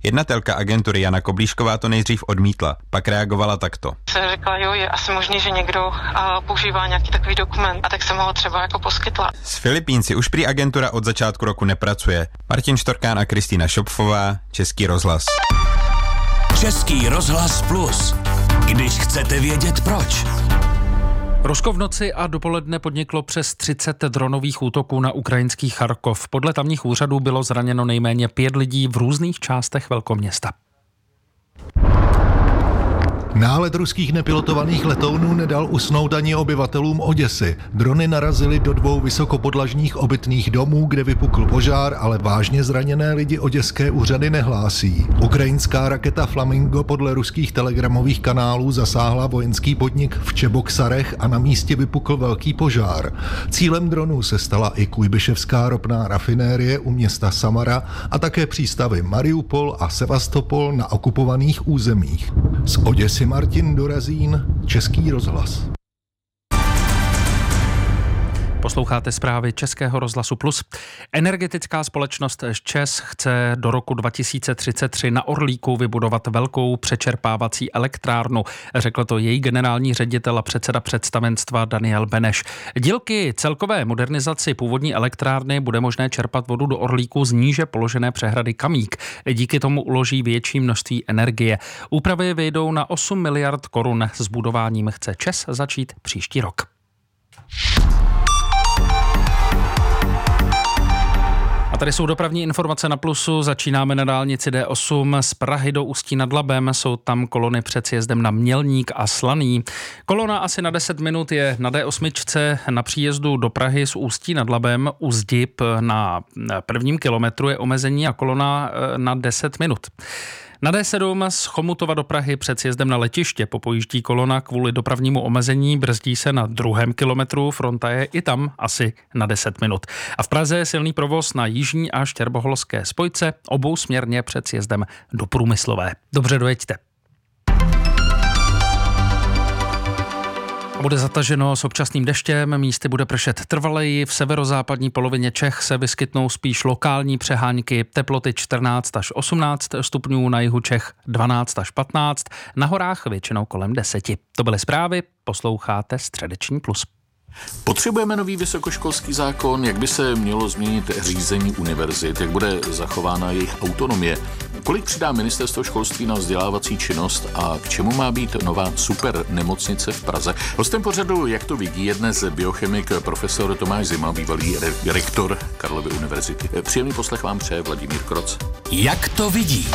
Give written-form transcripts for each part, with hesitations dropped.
Jednatelka agentury Jana Koblíšková to nejdřív odmítla, pak reagovala takto. Jsem řekla, jo, je asi možný, že někdo používá nějaký takový dokument, a tak jsem ho třeba jako poskytla. S Filipínci už prý agentura od začátku roku nepracuje. Martin Štorkán a Kristýna Šopfová, Český rozhlas. Český rozhlas Plus. Když chcete vědět proč. Rusko v noci a dopoledne podniklo přes 30 dronových útoků na ukrajinský Charkov. Podle tamních úřadů bylo zraněno nejméně 5 lidí v různých částech velkoměsta. Nálet ruských nepilotovaných letounů nedal usnout ani obyvatelům Oděsy. Drony narazily do 2 vysokopodlažních obytných domů, kde vypukl požár, ale vážně zraněné lidi oděské úřady nehlásí. Ukrajinská raketa Flamingo podle ruských telegramových kanálů zasáhla vojenský podnik v Čeboksarech a na místě vypukl velký požár. Cílem dronů se stala i Kujbyševská ropná rafinérie u města Samara a také přístavy Mariupol a Sevastopol na okupovaných územích. Z Oděsy Martin Dorazín, Český rozhlas. Posloucháte zprávy Českého rozhlasu Plus. Energetická společnost ČEZ chce do roku 2033 na Orlíku vybudovat velkou přečerpávací elektrárnu, řekl to její generální ředitel a předseda představenstva Daniel Beneš. Díky celkové modernizaci původní elektrárny bude možné čerpat vodu do Orlíku z níže položené přehrady Kamík. Díky tomu uloží větší množství energie. Úpravy vyjdou na 8 miliard korun. S budováním chce ČEZ začít příští rok. A tady jsou dopravní informace na Plusu. Začínáme na dálnici D8 z Prahy do Ústí nad Labem. Jsou tam kolony před sjezdem na Mělník a Slaný. Kolona asi na 10 minut je na D8 na příjezdu do Prahy z Ústí nad Labem. U Zdib na prvním kilometru je omezení a kolona na 10 minut. Na D7 z Chomutova do Prahy před sjezdem na letiště popojíždí kolona kvůli dopravnímu omezení, brzdí se na 2. kilometru, fronta je i tam asi na 10 minut. A v Praze je silný provoz na jižní a štěrboholské spojce, obousměrně před sjezdem do Průmyslové. Dobře dojeďte. Bude zataženo s občasným deštěm, místy bude pršet trvaleji, v severozápadní polovině Čech se vyskytnou spíš lokální přehánky, teploty 14 až 18 stupňů, na jihu Čech 12 až 15, na horách většinou kolem 10. To byly zprávy, posloucháte Středeční Plus. Potřebujeme nový vysokoškolský zákon, jak by se mělo změnit řízení univerzit, jak bude zachována jejich autonomie, kolik přidá ministerstvo školství na vzdělávací činnost a k čemu má být nová super nemocnice v Praze. Hostem pořadu, jak to vidí, je dnes biochemik profesor Tomáš Zima, bývalý rektor Karlovy univerzity. Příjemný poslech vám přeje Vladimír Kroc. Jak to vidí?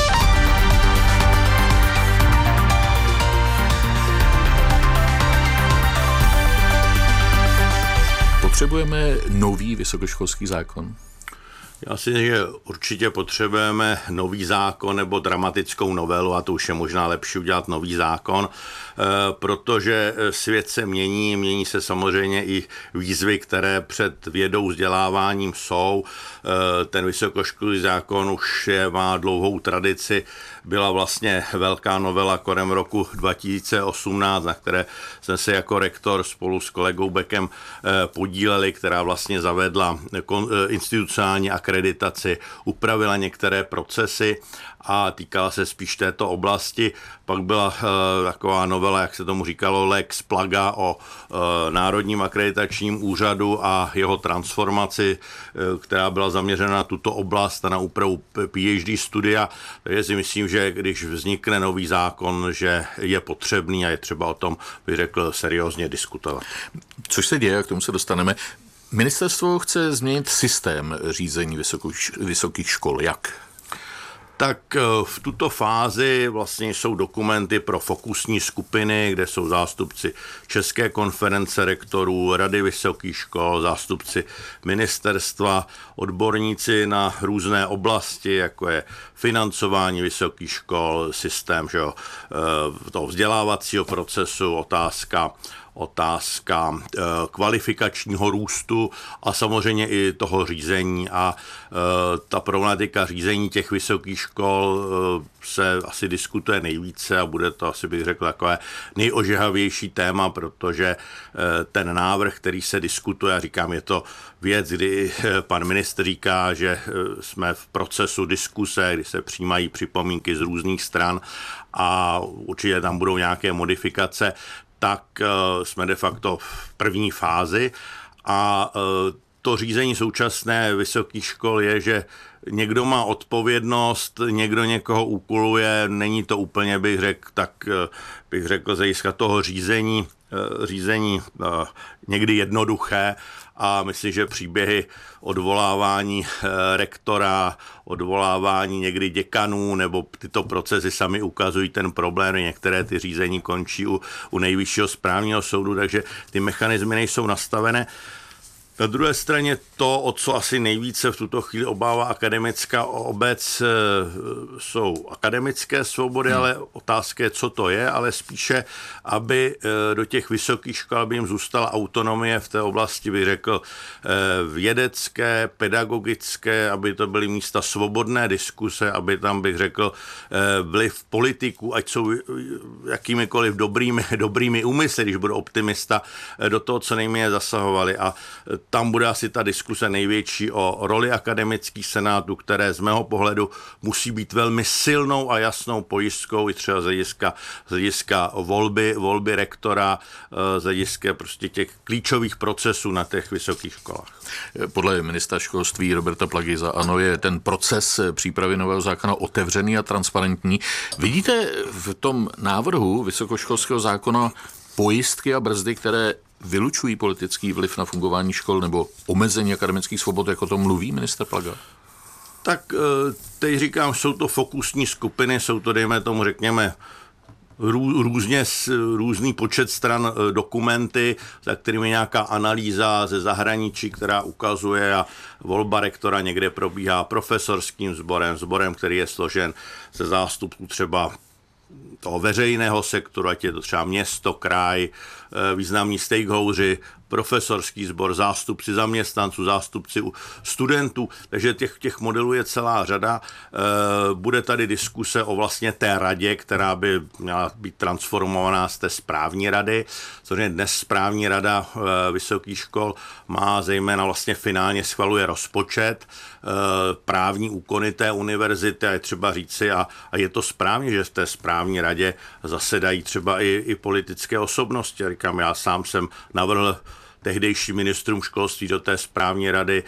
Potřebujeme nový vysokoškolský zákon? Já si myslím, že určitě potřebujeme nový zákon nebo dramatickou novelu, a to už je možná lepší udělat nový zákon, protože svět se mění se samozřejmě i výzvy, které před vědou, vzděláváním jsou. Ten vysokoškolský zákon už má dlouhou tradici, byla vlastně velká novela kolem roku 2018, na které jsme se jako rektor spolu s kolegou Bekem podíleli, která vlastně zavedla institucionální akreditaci, upravila některé procesy a týkala se spíš této oblasti. Pak byla taková novela, jak se tomu říkalo, Lex Plaga o Národním akreditačním úřadu a jeho transformaci, která byla zaměřena na tuto oblast a na úpravu PhD studia. Takže si myslím, že když vznikne nový zákon, že je potřebný a je třeba o tom, bych řekl, seriózně diskutovat. Což se děje, k tomu se dostaneme. Ministerstvo chce změnit systém řízení vysokých škol. Jak? Tak v tuto fázi vlastně jsou dokumenty pro fokusní skupiny, kde jsou zástupci České konference rektorů, Rady vysokých škol, zástupci ministerstva, odborníci na různé oblasti, jako je financování vysokých škol, systém toho vzdělávacího procesu, otázka otázka kvalifikačního růstu a samozřejmě i toho řízení. A ta problematika řízení těch vysokých škol se asi diskutuje nejvíce a bude to asi, bych řekl, takové nejožehavější téma, protože ten návrh, který se diskutuje, a říkám, je to věc, kdy pan ministr říká, že jsme v procesu diskuse, kdy se přijímají připomínky z různých stran a určitě tam budou nějaké modifikace, tak jsme de facto v první fázi a to řízení současné vysokých škol je, že někdo má odpovědnost, někdo někoho úkoluje, není to úplně, bych řekl, z hlediska toho řízení někdy jednoduché a myslím, že příběhy odvolávání rektora, odvolávání někdy děkanů nebo tyto procesy sami ukazují ten problém, některé ty řízení končí u nejvyššího správního soudu, takže ty mechanismy nejsou nastavené. Na druhé straně to, o co asi nejvíce v tuto chvíli obává akademická obec, jsou akademické svobody, ale otázka je, co to je, ale spíše, aby do těch vysokých škol by jim zůstala autonomie v té oblasti, bych řekl, vědecké, pedagogické, aby to byly místa svobodné diskuse, aby tam, bych řekl, vliv politiků, ať jsou jakýmikoliv dobrými úmysly, když budu optimista, do toho, co nejméně zasahovali. A tam bude asi ta diskuse největší o roli akademických senátů, které z mého pohledu musí být velmi silnou a jasnou pojistkou i třeba z hlediska volby rektora, z hlediska prostě těch klíčových procesů na těch vysokých školách. Podle ministra školství Roberta Plagy za ANO je ten proces přípravy nového zákona otevřený a transparentní. Vidíte v tom návrhu vysokoškolského zákona pojistky a brzdy, které vylučují politický vliv na fungování škol nebo omezení akademických svobod, jako to mluví ministr Plaga? Tak teď říkám, jsou to fokusní skupiny, jsou to, dejme tomu, řekněme, různý počet stran dokumenty, za kterými je nějaká analýza ze zahraničí, která ukazuje a volba rektora někde probíhá profesorským sborem, který je složen ze zástupců třeba toho veřejného sektoru, ať je to třeba město, kraj, významní stakeholdři, profesorský sbor, zástupci zaměstnanců, zástupci studentů, takže těch modelů je celá řada. Bude tady diskuse o vlastně té radě, která by měla být transformovaná z té správní rady. Samozřejmě dnes správní rada vysokých škol má zejména vlastně finálně schvaluje rozpočet, právní úkony té univerzity a je třeba říci, a je to správně, že v té správní radě zasedají třeba i politické osobnosti. Říkám, já sám jsem navrhl tehdejším ministrům školství do té správní rady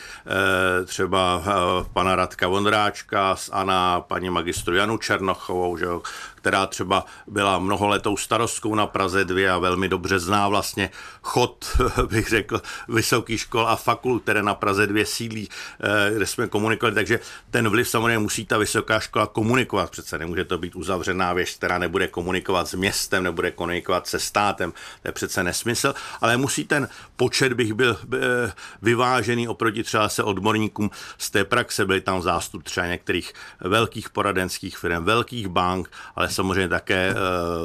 třeba pana Radka Vondráčka z ANA, paní magistru Janu Černochovou, že jo, která třeba byla mnoholetou starostkou na Praze 2 a velmi dobře zná vlastně chod, bych řekl, vysokých škol a fakult, které na Praze 2 sídlí, kde jsme komunikovali, takže ten vliv samozřejmě musí ta vysoká škola komunikovat, přece nemůže to být uzavřená věc, která nebude komunikovat s městem, nebude komunikovat se státem, to je přece nesmysl, ale musí ten počet bych byl vyvážený oproti třeba se odborníkům z té praxe, byli tam zástup třeba některých velkých poradenských firm, velkých bank, ale samozřejmě také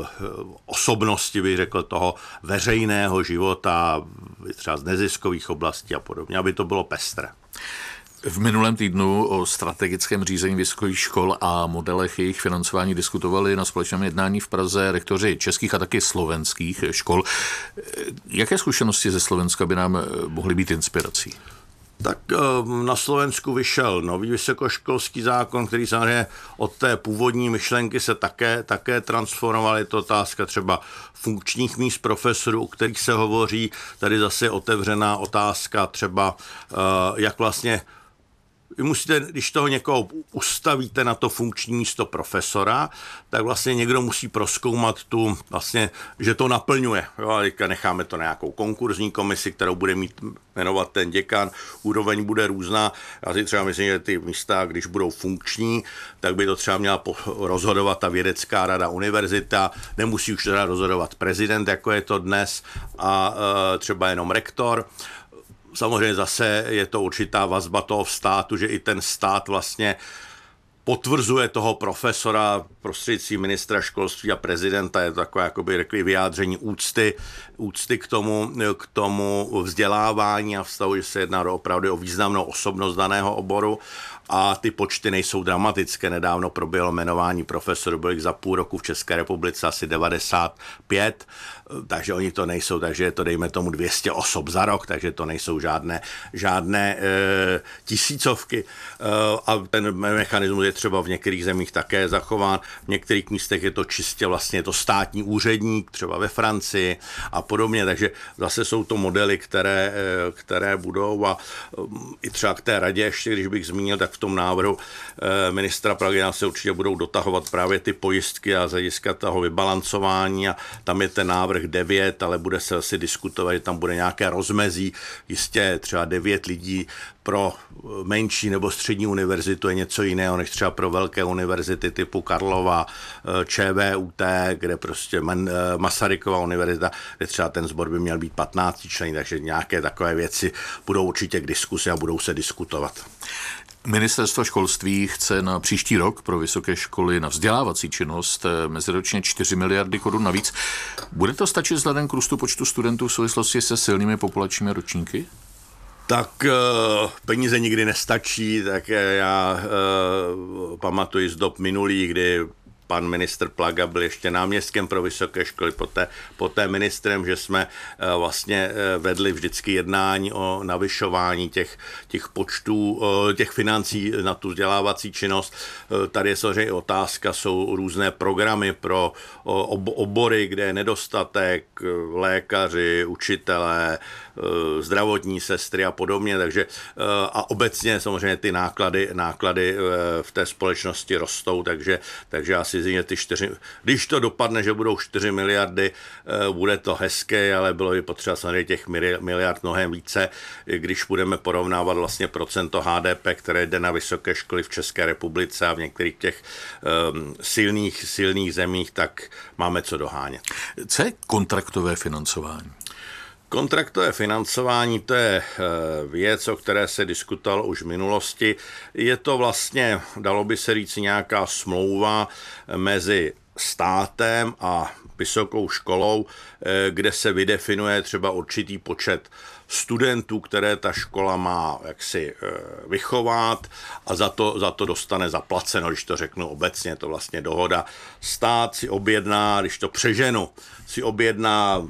osobnosti, bych řekl, toho veřejného života, třeba z neziskových oblastí a podobně, aby to bylo pestré. V minulém týdnu o strategickém řízení vysokých škol a modelech jejich financování diskutovali na společném jednání v Praze rektoři českých a taky slovenských škol. Jaké zkušenosti ze Slovenska by nám mohly být inspirací? Tak na Slovensku vyšel nový vysokoškolský zákon, který samozřejmě od té původní myšlenky se také transformoval. Je to otázka třeba funkčních míst profesorů, o kterých se hovoří. Tady zase je otevřená otázka třeba, jak vlastně vy musíte, když toho někoho ustavíte na to funkční místo profesora, tak vlastně někdo musí prozkoumat tu, vlastně, že to naplňuje. Jo, a necháme to na nějakou konkurzní komisi, kterou bude jmenovat ten děkan, úroveň bude různá. Já si třeba myslím, že ty místa, když budou funkční, tak by to třeba měla rozhodovat ta vědecká rada univerzita, nemusí už teda rozhodovat prezident, jako je to dnes, a třeba jenom rektor. Samozřejmě zase je to určitá vazba toho státu, že i ten stát vlastně potvrzuje toho profesora prostřednictvím ministra školství a prezidenta. Je to takové, jakoby řekli, vyjádření úcty k tomu vzdělávání a vztahu, že se jedná opravdu o významnou osobnost daného oboru. A ty počty nejsou dramatické. Nedávno proběhlo jmenování profesorů, bylo jich za půl roku v České republice asi 95, takže oni to nejsou, takže je to dejme tomu 200 osob za rok, takže to nejsou žádné tisícovky. A ten mechanismus je třeba v některých zemích také zachován. V některých místech je to čistě vlastně to státní úředník, třeba ve Francii a podobně, takže zase jsou to modely, které budou a i třeba k té radě, ještě když bych zmínil, tak v tom návrhu ministra Plagina se určitě budou dotahovat právě ty pojistky a z hlediska toho vybalancování a tam je ten návrh 9, ale bude se asi diskutovat, že tam bude nějaké rozmezí, jistě třeba 9 lidí pro menší nebo střední univerzitu je něco jiného, než třeba pro velké univerzity typu Karlova, ČVUT, kde prostě Masarykova univerzita, kde třeba ten sbor by měl být 15 členů, takže nějaké takové věci budou určitě k diskusi a budou se diskutovat. Ministerstvo školství chce na příští rok pro vysoké školy na vzdělávací činnost meziročně 4 miliardy korun navíc. Bude to stačit vzhledem k růstu počtu studentů v souvislosti se silnými populačními ročníky? Tak peníze nikdy nestačí, tak já pamatuji z dob minulých, kdy pan ministr Plaga byl ještě náměstkem pro vysoké školy, poté ministrem, že jsme vlastně vedli vždycky jednání o navyšování těch počtů, těch financí na tu vzdělávací činnost. Tady je samozřejmě otázka, jsou různé programy pro obory, kde je nedostatek, lékaři, učitelé, zdravotní sestry a podobně, takže a obecně samozřejmě ty náklady v té společnosti rostou, takže asi když to dopadne, že budou 4 miliardy, bude to hezké, ale bylo by potřeba samozřejmě těch miliard mnohem více, když budeme porovnávat vlastně procento HDP, které jde na vysoké školy v České republice a v některých těch silných zemích, tak máme co dohánět. Co je kontraktové financování? Kontraktové financování, to je věc, o které se diskutovalo už v minulosti. Je to vlastně, dalo by se říct, nějaká smlouva mezi státem a vysokou školou, kde se vydefinuje třeba určitý počet studentů, které ta škola má jaksi vychovat a za to dostane zaplaceno, když to řeknu obecně, to vlastně dohoda. Stát si objedná, když to přeženu, si objedná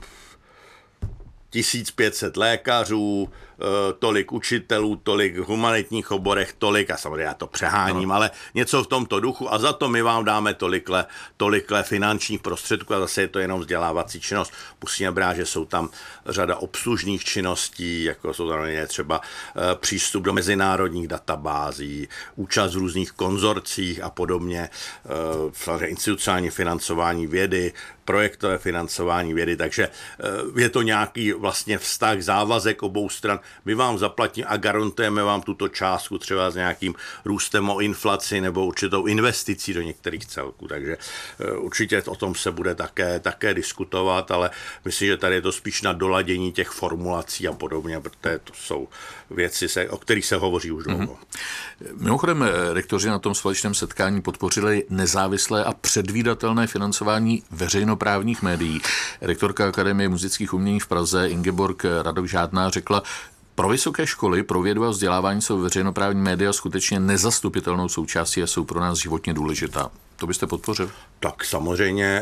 1500 lékařů, tolik učitelů, tolik v humanitních oborech, tolik, a samozřejmě já to přeháním, ale něco v tomto duchu a za to my vám dáme tolikle finančních prostředků a zase je to jenom vzdělávací činnost. Musíme brát, že jsou tam řada obslužných činností, jako jsou tam třeba přístup do mezinárodních databází, účast v různých konzorcích a podobně, institucionální financování vědy, projektové financování vědy, takže je to nějaký vlastně vztah, závazek obou stran. My vám zaplatíme a garantujeme vám tuto částku třeba s nějakým růstem o inflaci nebo určitou investicí do některých celků, takže určitě o tom se bude také diskutovat, ale myslím, že tady je to spíš na doladění těch formulací a podobně, protože to jsou věci, o kterých se hovoří už dlouho. Mimochodem, rektoři na tom společném setkání podpořili nezávislé a předvídatelné financování veřejnoprávních médií. Rektorka Akademie muzických umění v Praze Ingeborg Radok-Žádná řekla, pro vysoké školy, pro vědu a vzdělávání jsou veřejnoprávní média skutečně nezastupitelnou součástí a jsou pro nás životně důležitá. To byste podpořil? Tak samozřejmě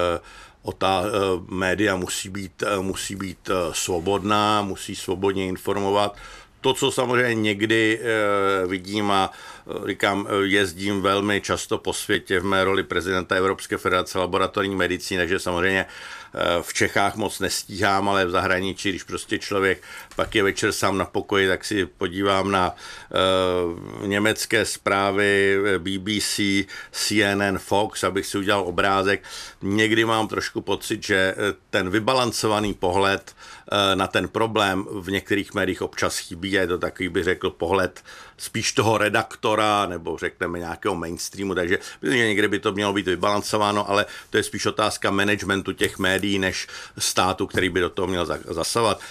média musí být svobodná, musí svobodně informovat. To, co samozřejmě někdy vidím a říkám, jezdím velmi často po světě v mé roli prezidenta Evropské federace laboratorní medicíny, takže samozřejmě v Čechách moc nestíhám, ale v zahraničí, když prostě člověk pak je večer sám na pokoji, tak si podívám na německé zprávy BBC, CNN, Fox, abych si udělal obrázek. Někdy mám trošku pocit, že ten vybalancovaný pohled na ten problém v některých médiích občas chybí. Je to takový, bych řekl, pohled spíš toho redaktora nebo řekneme nějakého mainstreamu, takže myslím, že někde by to mělo být vybalancováno, ale to je spíš otázka managementu těch médií než státu, který by do toho měl zasahovat.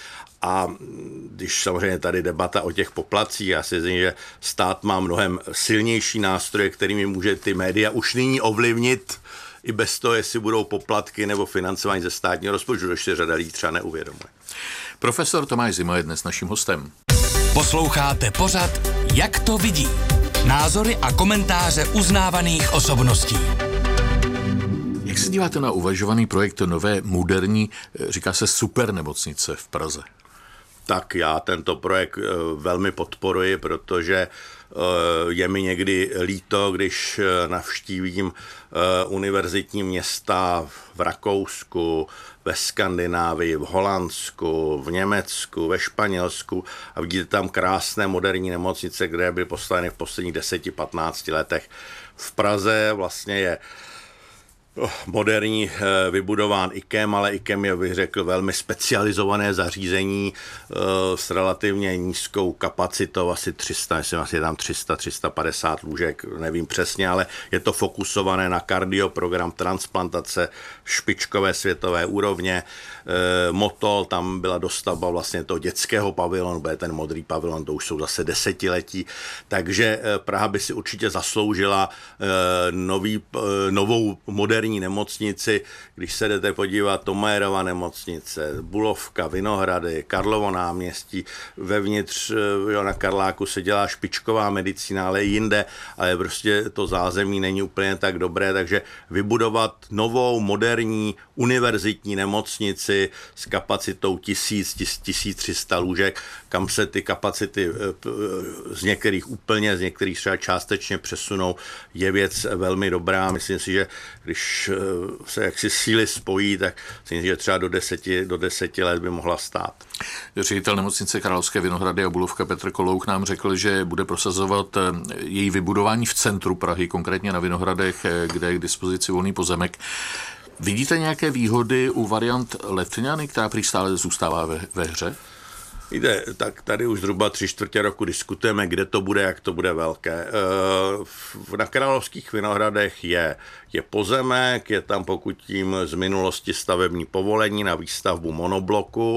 A když samozřejmě tady debata o těch poplatcích, já si myslím, že stát má mnohem silnější nástroje, kterými může ty média už nyní ovlivnit i bez toho, jestli budou poplatky nebo financování ze státního rozpočtu, což si řada lidí třeba neuvědomuje. Profesor Tomáš Zima je dnes naším hostem. Posloucháte pořad Jak to vidí? Názory a komentáře uznávaných osobností. Jak se díváte na uvažovaný projekt nové moderní, říká se supernemocnice v Praze? Tak já tento projekt velmi podporuji, protože je mi někdy líto, když navštívím univerzitní města v Rakousku, ve Skandinávii, v Holandsku, v Německu, ve Španělsku a vidíte tam krásné moderní nemocnice, které byly postaveny v posledních 10-15 letech. V Praze vlastně je moderní vybudován IKEM, ale IKEM je, bych řekl, velmi specializované zařízení s relativně nízkou kapacitou, asi 300, myslím, asi je tam 300-350 lůžek, nevím přesně, ale je to fokusované na kardioprogram, transplantace, špičkové světové úrovně. Motol, tam byla dostavba vlastně toho dětského pavilonu, bude ten modrý pavilon, to už jsou zase desetiletí, takže Praha by si určitě zasloužila novou moderní nemocnici, když se jdete podívat, Thomayerova nemocnice, Bulovka, Vinohrady, Karlovo náměstí, vevnitř na Karláku se dělá špičková medicína, ale jinde, ale prostě to zázemí není úplně tak dobré, takže vybudovat novou, moderní, univerzitní nemocnici s kapacitou 1300 lůžek, kam se ty kapacity z některých úplně, z některých třeba částečně přesunou, je věc velmi dobrá. Myslím si, že když se jaksi síly spojí, tak myslím, že třeba do 10 let by mohla stát. Ředitel nemocnice Královské Vinohrady a Bulovka Petr Kolouch nám řekl, že bude prosazovat její vybudování v centru Prahy, konkrétně na Vinohradech, kde je k dispozici volný pozemek. Vidíte nějaké výhody u variant Letňany, která prý stále zůstává ve hře? Víte, tak tady už zhruba 3/4 roku diskutujeme, kde to bude, jak to bude velké. Na Královských Vinohradech je pozemek, je tam pokud tím z minulosti stavební povolení na výstavbu monobloku.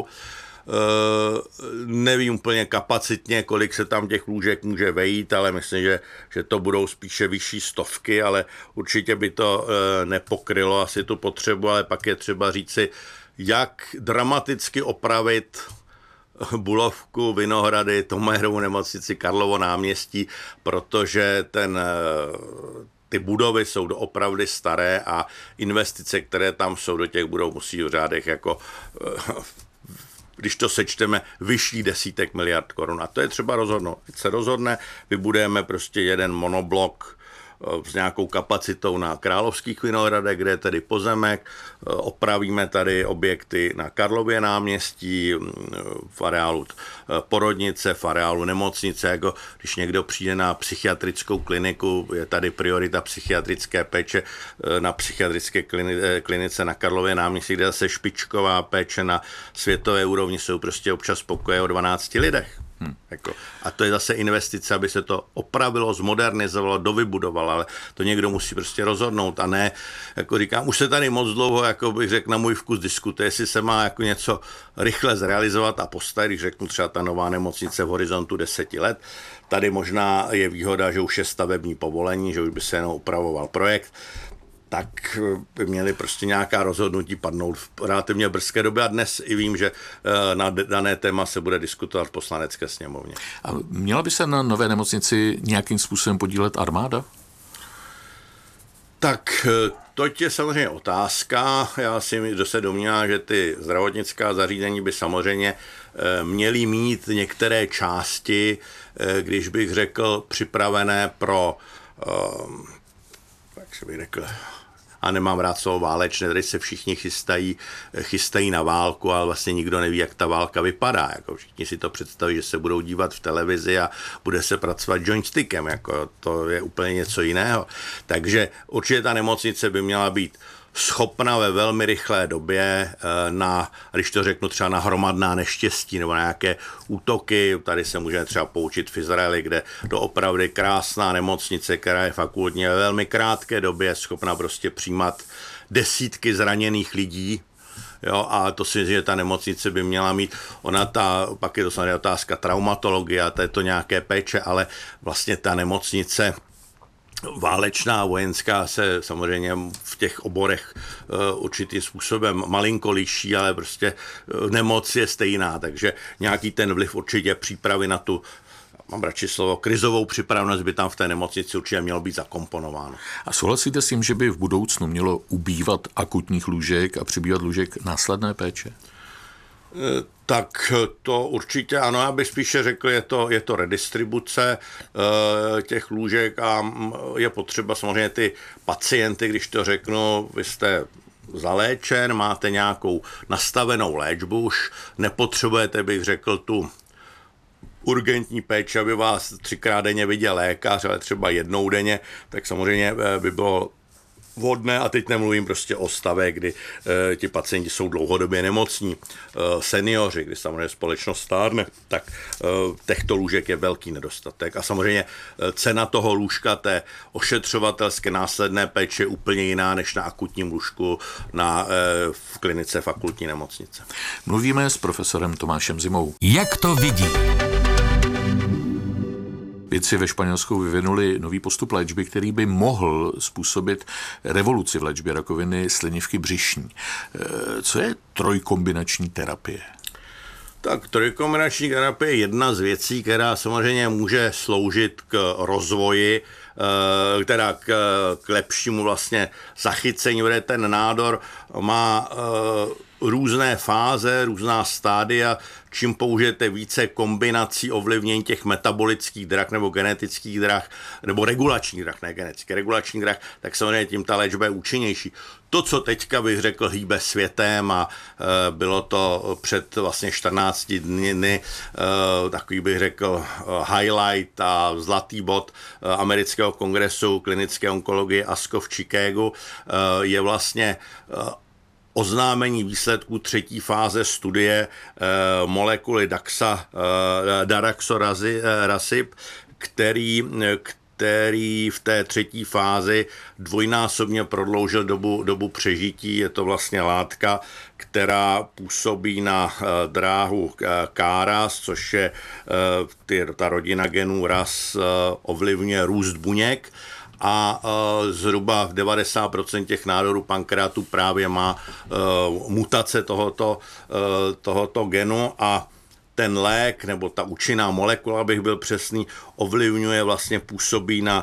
Nevím úplně kapacitně, kolik se tam těch lůžek může vejít, ale myslím, že to budou spíše vyšší stovky, ale určitě by to nepokrylo asi tu potřebu, ale pak je třeba říci, jak dramaticky opravit Bulovku, Vinohrady, Thomayerovu nemocnici, Karlovo náměstí, protože ty budovy jsou doopravdy staré a investice, které tam jsou do těch budov, musí v řádech jako když to sečteme, vyšší desítek miliard korun. A to je třeba rozhodnout. Když se rozhodne, vybudujeme prostě jeden monoblok s nějakou kapacitou na Královských Vinohradech, kde je tedy pozemek, opravíme tady objekty na Karlově náměstí, v areálu porodnice, v areálu nemocnice, jako když někdo přijde na psychiatrickou kliniku, je tady priorita psychiatrické péče na psychiatrické klinice na Karlově náměstí, kde zase špičková péče na světové úrovni, jsou prostě občas pokoje o 12 lidech. A to je zase investice, aby se to opravilo, zmodernizovalo, dovybudovalo, ale to někdo musí prostě rozhodnout a ne, jako říkám, už se tady moc dlouho, jako bych řekl, na můj vkus diskutuje, jestli se má jako něco rychle zrealizovat a postavit, když řeknu třeba ta nová nemocnice v horizontu 10 let. Tady možná je výhoda, že už je stavební povolení, že už by se jenom upravoval projekt, tak by měly prostě nějaká rozhodnutí padnout v relativně brzké době a dnes i vím, že na dané téma se bude diskutovat v Poslanecké sněmovně. A měla by se na nové nemocnici nějakým způsobem podílet armáda? Tak to je samozřejmě otázka. Já si se domnívám, že ty zdravotnická zařízení by samozřejmě měly mít některé části, když bych řekl, připravené pro jak se bych řekl, a nemám rád slovo válečné, tady se všichni chystají na válku, ale vlastně nikdo neví, jak ta válka vypadá. Jako všichni si to představí, že se budou dívat v televizi a bude se pracovat joystickem, jako to je úplně něco jiného. Takže určitě ta nemocnice by měla být schopna ve velmi rychlé době když to řeknu třeba na hromadná neštěstí nebo na nějaké útoky, tady se můžeme třeba poučit v Izraeli, kde doopravdy krásná nemocnice, která je fakultní ve velmi krátké době schopna prostě přijímat desítky zraněných lidí Jo, a to si myslím, že ta nemocnice by měla mít. Pak je to samozřejmě otázka traumatologie a této nějaké péče, ale vlastně ta nemocnice válečná, vojenská se samozřejmě v těch oborech určitým způsobem malinko liší, ale prostě nemoc je stejná, takže nějaký ten vliv určitě přípravy na tu, mám radši slovo, krizovou připravenost by tam v té nemocnici určitě mělo být zakomponováno. A souhlasíte s tím, že by v budoucnu mělo ubývat akutních lůžek a přibývat lůžek následné péče? Tak to určitě ano, já bych spíše řekl, je to redistribuce těch lůžek a je potřeba samozřejmě ty pacienty, když to řeknu, vy jste zaléčen, máte nějakou nastavenou léčbu, už nepotřebujete, bych řekl, tu urgentní péči, aby vás 3krát denně viděl lékař, ale třeba jednou denně, tak samozřejmě by bylo vhodné, a teď nemluvím prostě o stavě, kdy ti pacienti jsou dlouhodobě nemocní, seniori, kdy samozřejmě společnost stárne, tak těchto lůžek je velký nedostatek. A samozřejmě cena toho lůžka, té ošetřovatelské následné péče je úplně jiná než na akutním lůžku v klinice fakultní nemocnice. Mluvíme s profesorem Tomášem Zimou. Jak to vidí? Vědci ve Španělsku vyvinuli nový postup léčby, který by mohl způsobit revoluci v léčbě rakoviny slinivky břišní. Co je trojkombinační terapie? Tak trojkombinační terapie je jedna z věcí, která samozřejmě může sloužit k rozvoji, teda k lepšímu vlastně zachycení, protože ten nádor má různé fáze, různá stádia, čím použijete více kombinací ovlivnění těch metabolických drah nebo genetických drah, nebo regulačních drah, ne genetické, regulačních drah, tak samozřejmě tím ta léčba je účinnější. To, co teďka bych řekl hýbe světem a bylo to před vlastně 14 dny, takový bych řekl highlight a zlatý bod amerického kongresu klinické onkologie ASCO v Chicagu, je vlastně oznámení výsledků 3. fáze studie molekuly daraxonrasib, který v té 3. fázi dvojnásobně prodloužil dobu přežití. Je to vlastně látka, která působí na dráhu KRAS, což je ta rodina genů RAS, ovlivňuje růst buněk. A zhruba v 90% těch nádorů pankreatu právě má mutace tohoto genu a ten lék, nebo ta účinná molekula, abych byl přesný, ovlivňuje, vlastně působí na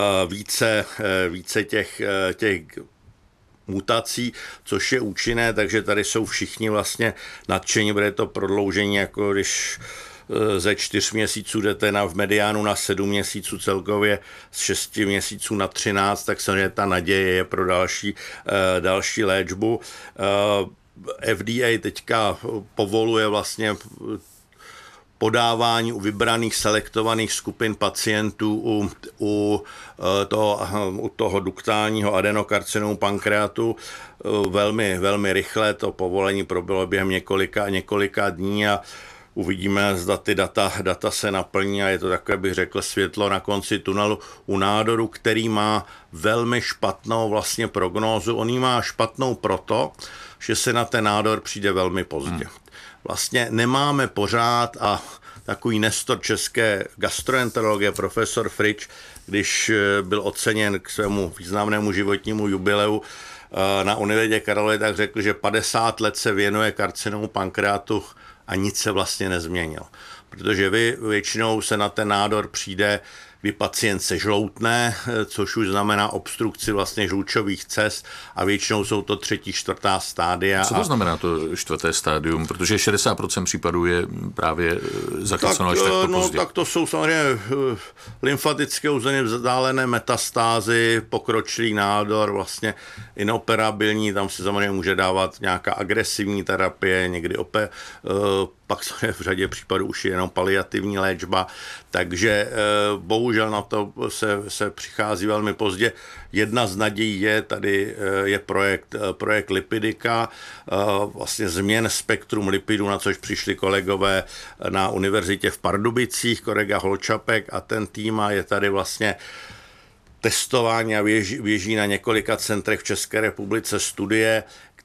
více těch mutací, což je účinné, takže tady jsou všichni vlastně nadšení, bude to prodloužení, jako když ze 4 měsíců jdete v mediánu na 7 měsíců, celkově z 6 měsíců na 13, tak samozřejmě ta naděje je pro další léčbu. FDA teďka povoluje vlastně podávání u vybraných selektovaných skupin pacientů u toho duktálního adenokarcinomu pankreatu velmi, velmi rychle. To povolení proběhlo během několika dní a uvidíme, zda ty data se naplní a je to takové, bych řekl, světlo na konci tunelu u nádoru, který má velmi špatnou vlastně prognózu. On ji má špatnou proto, že se na ten nádor přijde velmi pozdě. Vlastně nemáme pořád, a takový nestor české gastroenterologie profesor Frič, když byl oceněn k svému významnému životnímu jubileu na Univerzitě Karlově, tak řekl, že 50 let se věnuje karcinomu pankreatu a nic se vlastně nezměnilo. Protože většinou se na ten nádor přijde, kdy pacient se žloutne, což už znamená obstrukci vlastně žlučových cest a většinou jsou to 3., 4. stádia. Co to znamená to 4. stádium? Protože 60% případů je právě zachyceno až takto pozdě. Tak to jsou samozřejmě lymfatické území vzdálené metastázy, pokročilý nádor, vlastně inoperabilní, tam se samozřejmě může dávat nějaká agresivní terapie, někdy pak v řadě případů už je jenom paliativní léčba, takže bohužel na to se přichází velmi pozdě. Jedna z nadějí je projekt Lipidika, vlastně změn spektrum lipidů, na což přišli kolegové na univerzitě v Pardubicích, kolega Holčapek a ten tým, a je tady vlastně testování a běží na několika centrech v České republice studie,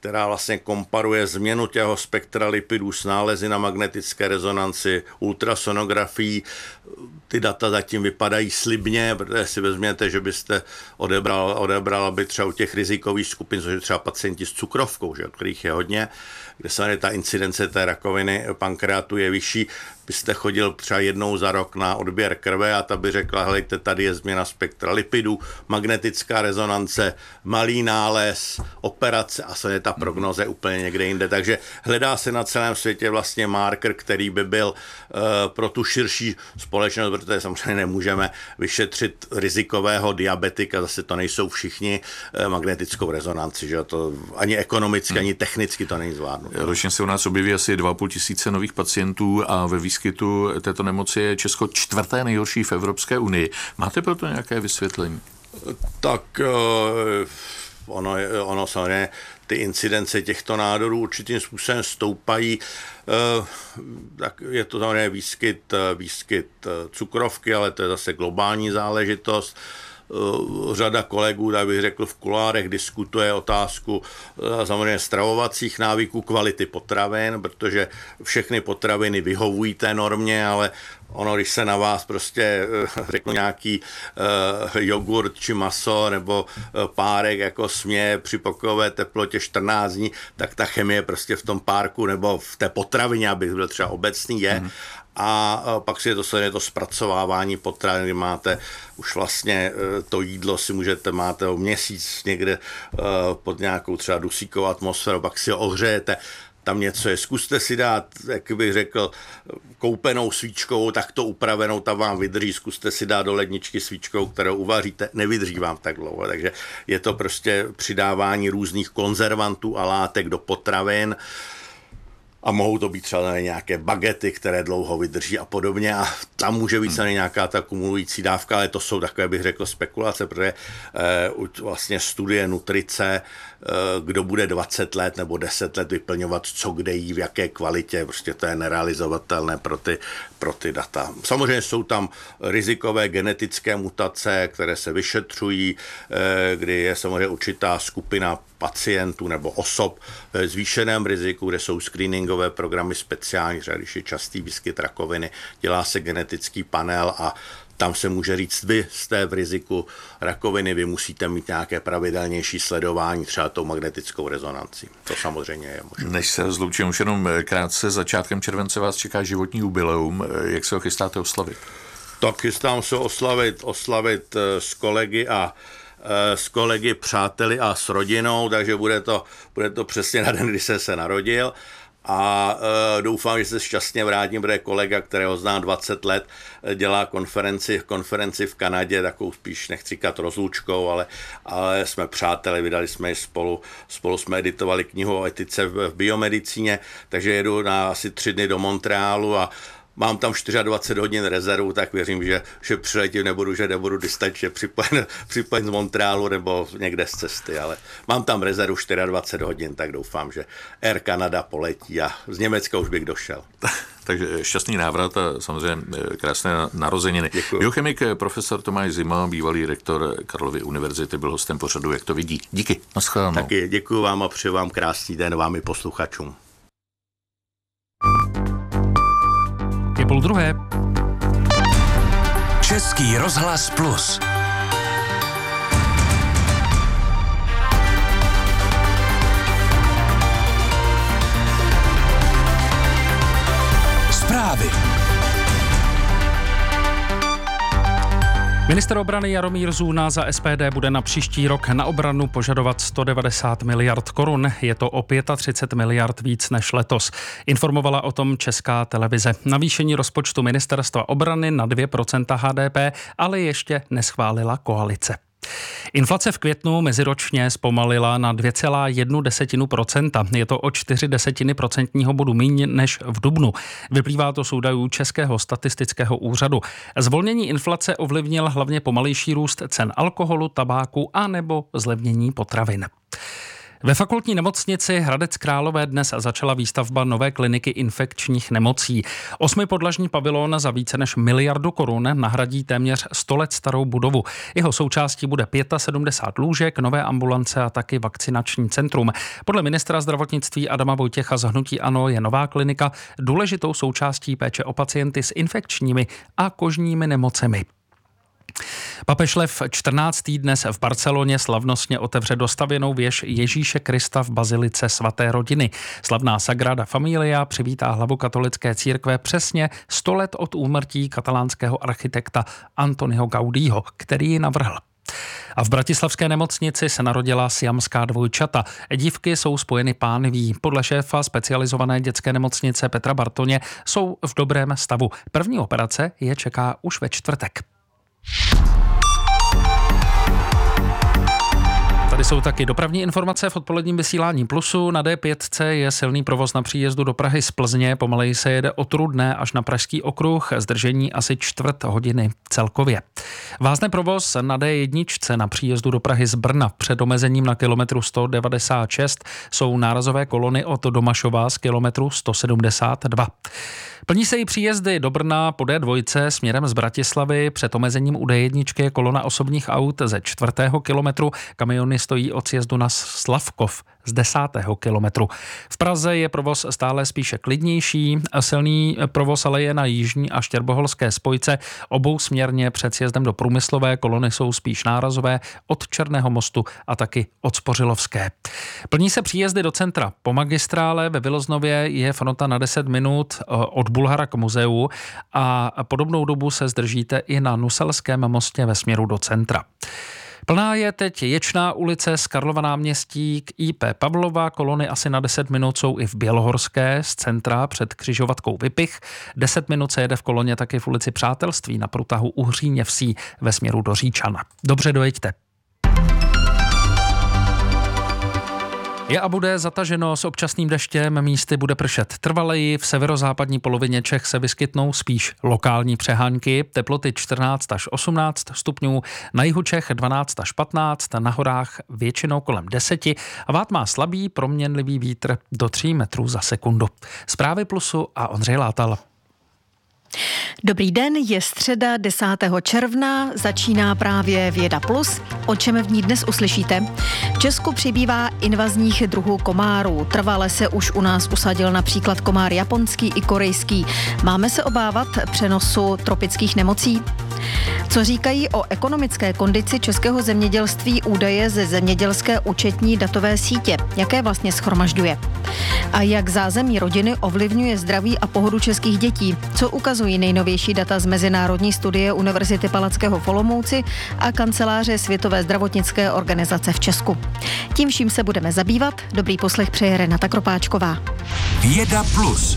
která vlastně komparuje změnu těho spektra lipidů s nálezy na magnetické rezonanci, ultrasonografií. Ty data zatím vypadají slibně, protože si vezměte, že byste odebrala by třeba u těch rizikových skupin, což je třeba pacienti s cukrovkou, že, kterých je hodně, kde se ta incidence té rakoviny pankreatu je vyšší, byste chodil třeba jednou za rok na odběr krve a ta by řekla, helejte, tady je změna spektra lipidů, magnetická rezonance, malý nález, operace a se ta prognoze úplně někde jinde. Takže hledá se na celém světě vlastně marker, který by byl pro tu širší společnost, protože samozřejmě nemůžeme vyšetřit rizikového diabetika, zase to nejsou všichni, magnetickou rezonanci, že to ani ekonomicky, ani technicky to není zvládnuto. Ročně se u nás objeví asi 2,5 tisíce nových pacientů a ve výskytu této nemoci je Česko 4. nejhorší v Evropské unii. Máte pro to nějaké vysvětlení? Tak ono samozřejmě ty incidence těchto nádorů určitým způsobem stoupají. Tak je to samozřejmě výskyt cukrovky, ale to je zase globální záležitost. Řada kolegů, tak bych řekl, v kulárech diskutuje otázku samozřejmě stravovacích návyků, kvality potravin, protože všechny potraviny vyhovují té normě, ale ono, když se na vás prostě řeknu nějaký jogurt či maso nebo párek jako směje při pokojové teplotě 14 dní, tak ta chemie prostě v tom párku nebo v té potravině, abych byl třeba obecný, je. A pak si je to zpracovávání potravin, kdy máte už vlastně to jídlo máte o měsíc někde pod nějakou třeba dusíkovou atmosféru, pak si ho ohřejete, tam něco je, zkuste si dát, jak bych řekl, koupenou svíčkou, takto upravenou, tam vám vydrží, zkuste si dát do ledničky svíčkou, kterou uvaříte, nevydrží vám tak dlouho, takže je to prostě přidávání různých konzervantů a látek do potravin. A mohou to být třeba nějaké bagety, které dlouho vydrží a podobně. A tam může být nějaká ta kumulující dávka, ale to jsou takové, bych řekl, spekulace, protože vlastně studie nutrice, kdo bude 20 let nebo 10 let vyplňovat, co kde jí, v jaké kvalitě, prostě to je nerealizovatelné pro ty data. Samozřejmě jsou tam rizikové genetické mutace, které se vyšetřují, kdy je samozřejmě určitá skupina pacientů nebo osob v zvýšeném riziku, kde jsou screeningové programy speciální, třeba když je častý výskyt rakoviny, dělá se genetický panel a tam se může říct, vy jste v riziku rakoviny, vy musíte mít nějaké pravidelnější sledování, třeba tou magnetickou rezonancí. To samozřejmě je možné. Než se rozloučím, už jenom krátce, začátkem července vás čeká životní jubileum. Jak se ho chystáte oslavit? Tak chystám se oslavit s kolegy, přáteli a s rodinou, takže bude to přesně na den, kdy jsem se narodil. A doufám, že se šťastně vrátím, protože kolega, kterého znám 20 let, dělá konferenci v Kanadě, takovou spíš nechci říkat rozlučkou, ale jsme přáteli, vydali jsme ji spolu jsme editovali knihu o etice v biomedicíně, takže jedu na asi 3 dny do Montrealu a mám tam 24 hodin rezervu, tak věřím, že přiletím, nebudu distančně připojen z Montrealu nebo někde z cesty, ale mám tam rezervu 24 hodin, tak doufám, že Air Canada poletí a z Německa už bych došel. Takže šťastný návrat a samozřejmě krásné narozeniny. Děkuji. Biochemik profesor Tomáš Zima, bývalý rektor Karlovy univerzity, byl hostem pořadu Jak to vidí. Díky. Naschledanou. Taky děkuji vám a přeju vám krásný den vám i posluchačům. Je 12:30. Český rozhlas Plus. Zprávy. Ministr obrany Jaromír Zůna za SPD bude na příští rok na obranu požadovat 190 miliard korun. Je to o 35 miliard víc než letos. Informovala o tom Česká televize. Navýšení rozpočtu ministerstva obrany na 2% HDP ale ještě neschválila koalice. Inflace v květnu meziročně zpomalila na 2,1%. Je to o 0,4% bodu míň než v dubnu. Vyplývá to z údajů Českého statistického úřadu. Zvolnění inflace ovlivnil hlavně pomalejší růst cen alkoholu, tabáku a nebo zlevnění potravin. Ve fakultní nemocnici Hradec Králové dnes začala výstavba nové kliniky infekčních nemocí. 8podlažní pavilon za více než 1 miliardu korun nahradí téměř 100 let starou budovu. Jeho součástí bude 75 lůžek, nové ambulance a taky vakcinační centrum. Podle ministra zdravotnictví Adama Vojtěcha z hnutí ANO je nová klinika důležitou součástí péče o pacienty s infekčními a kožními nemocemi. Papež Lev 14. dnes v Barceloně slavnostně otevře dostavěnou věž Ježíše Krista v bazilice svaté rodiny. Slavná Sagrada Familia přivítá hlavu katolické církve přesně 100 let od úmrtí katalánského architekta Antoniho Gaudího, který ji navrhl. A v bratislavské nemocnici se narodila siamská dvojčata. Dívky jsou spojeny pánví. Podle šéfa specializované dětské nemocnice Petra Bartoně jsou v dobrém stavu. První operace je čeká už ve čtvrtek. Tady jsou taky dopravní informace v odpoledním vysílání Plusu. Na D5 je silný provoz na příjezdu do Prahy z Plzně. Pomaleji se jede od Rudné až na Pražský okruh. Zdržení asi 1/4 hodiny celkově. Vázne provoz na D1 na příjezdu do Prahy z Brna. Před omezením na kilometru 196 jsou nárazové kolony od Domašova z kilometru 172. Plní se i příjezdy do Brna po D2 směrem z Bratislavy. Před omezením u D1 je kolona osobních aut ze 4. kilometru. Kamiony stojí od sjezdu na Slavkov z 10. kilometru. V Praze je provoz stále spíše klidnější. Silný provoz ale je na jižní a štěrboholské spojce. Obousměrně před sjezdem do Průmyslové kolony jsou spíš nárazové od Černého mostu a taky od Spořilovské. Plní se příjezdy do centra. Po magistrále ve Viloznově je fronta na 10 minut od Bulhara k muzeu a podobnou dobu se zdržíte i na Nuselském mostě ve směru do centra. Plná je teď Ječná ulice z Karlova náměstí k IP Pavlova. Kolony asi na 10 minut jsou i v Bělohorské z centra před křižovatkou Vypich. 10 minut se jede v koloně taky v ulici Přátelství na průtahu u Hříněvsí ve směru do Říčana. Dobře dojeďte. Je a bude zataženo s občasným deštěm, místy bude pršet trvaleji, v severozápadní polovině Čech se vyskytnou spíš lokální přehánky, teploty 14 až 18 stupňů, na jihu Čech 12 až 15, na horách většinou kolem 10 a vát má slabý proměnlivý vítr do 3 metrů za sekundu. Zprávy Plusu a Ondřej Látal. Dobrý den, je středa 10. června, začíná právě Věda Plus. O čem v ní dnes uslyšíte? V Česku přibývá invazních druhů komárů. Trvale se už u nás usadil například komár japonský i korejský. Máme se obávat přenosu tropických nemocí? Co říkají o ekonomické kondici českého zemědělství údaje ze zemědělské účetní datové sítě? Jaké vlastně shromažďuje? A jak zázemí rodiny ovlivňuje zdraví a pohodu českých dětí? Co ukazují nejnovější data z mezinárodní studie Univerzity Palackého v Olomouci a kanceláře Světové zdravotnické organizace v Česku? Tím vším se budeme zabývat. Dobrý poslech přeje Renata Kropáčková. Věda Plus.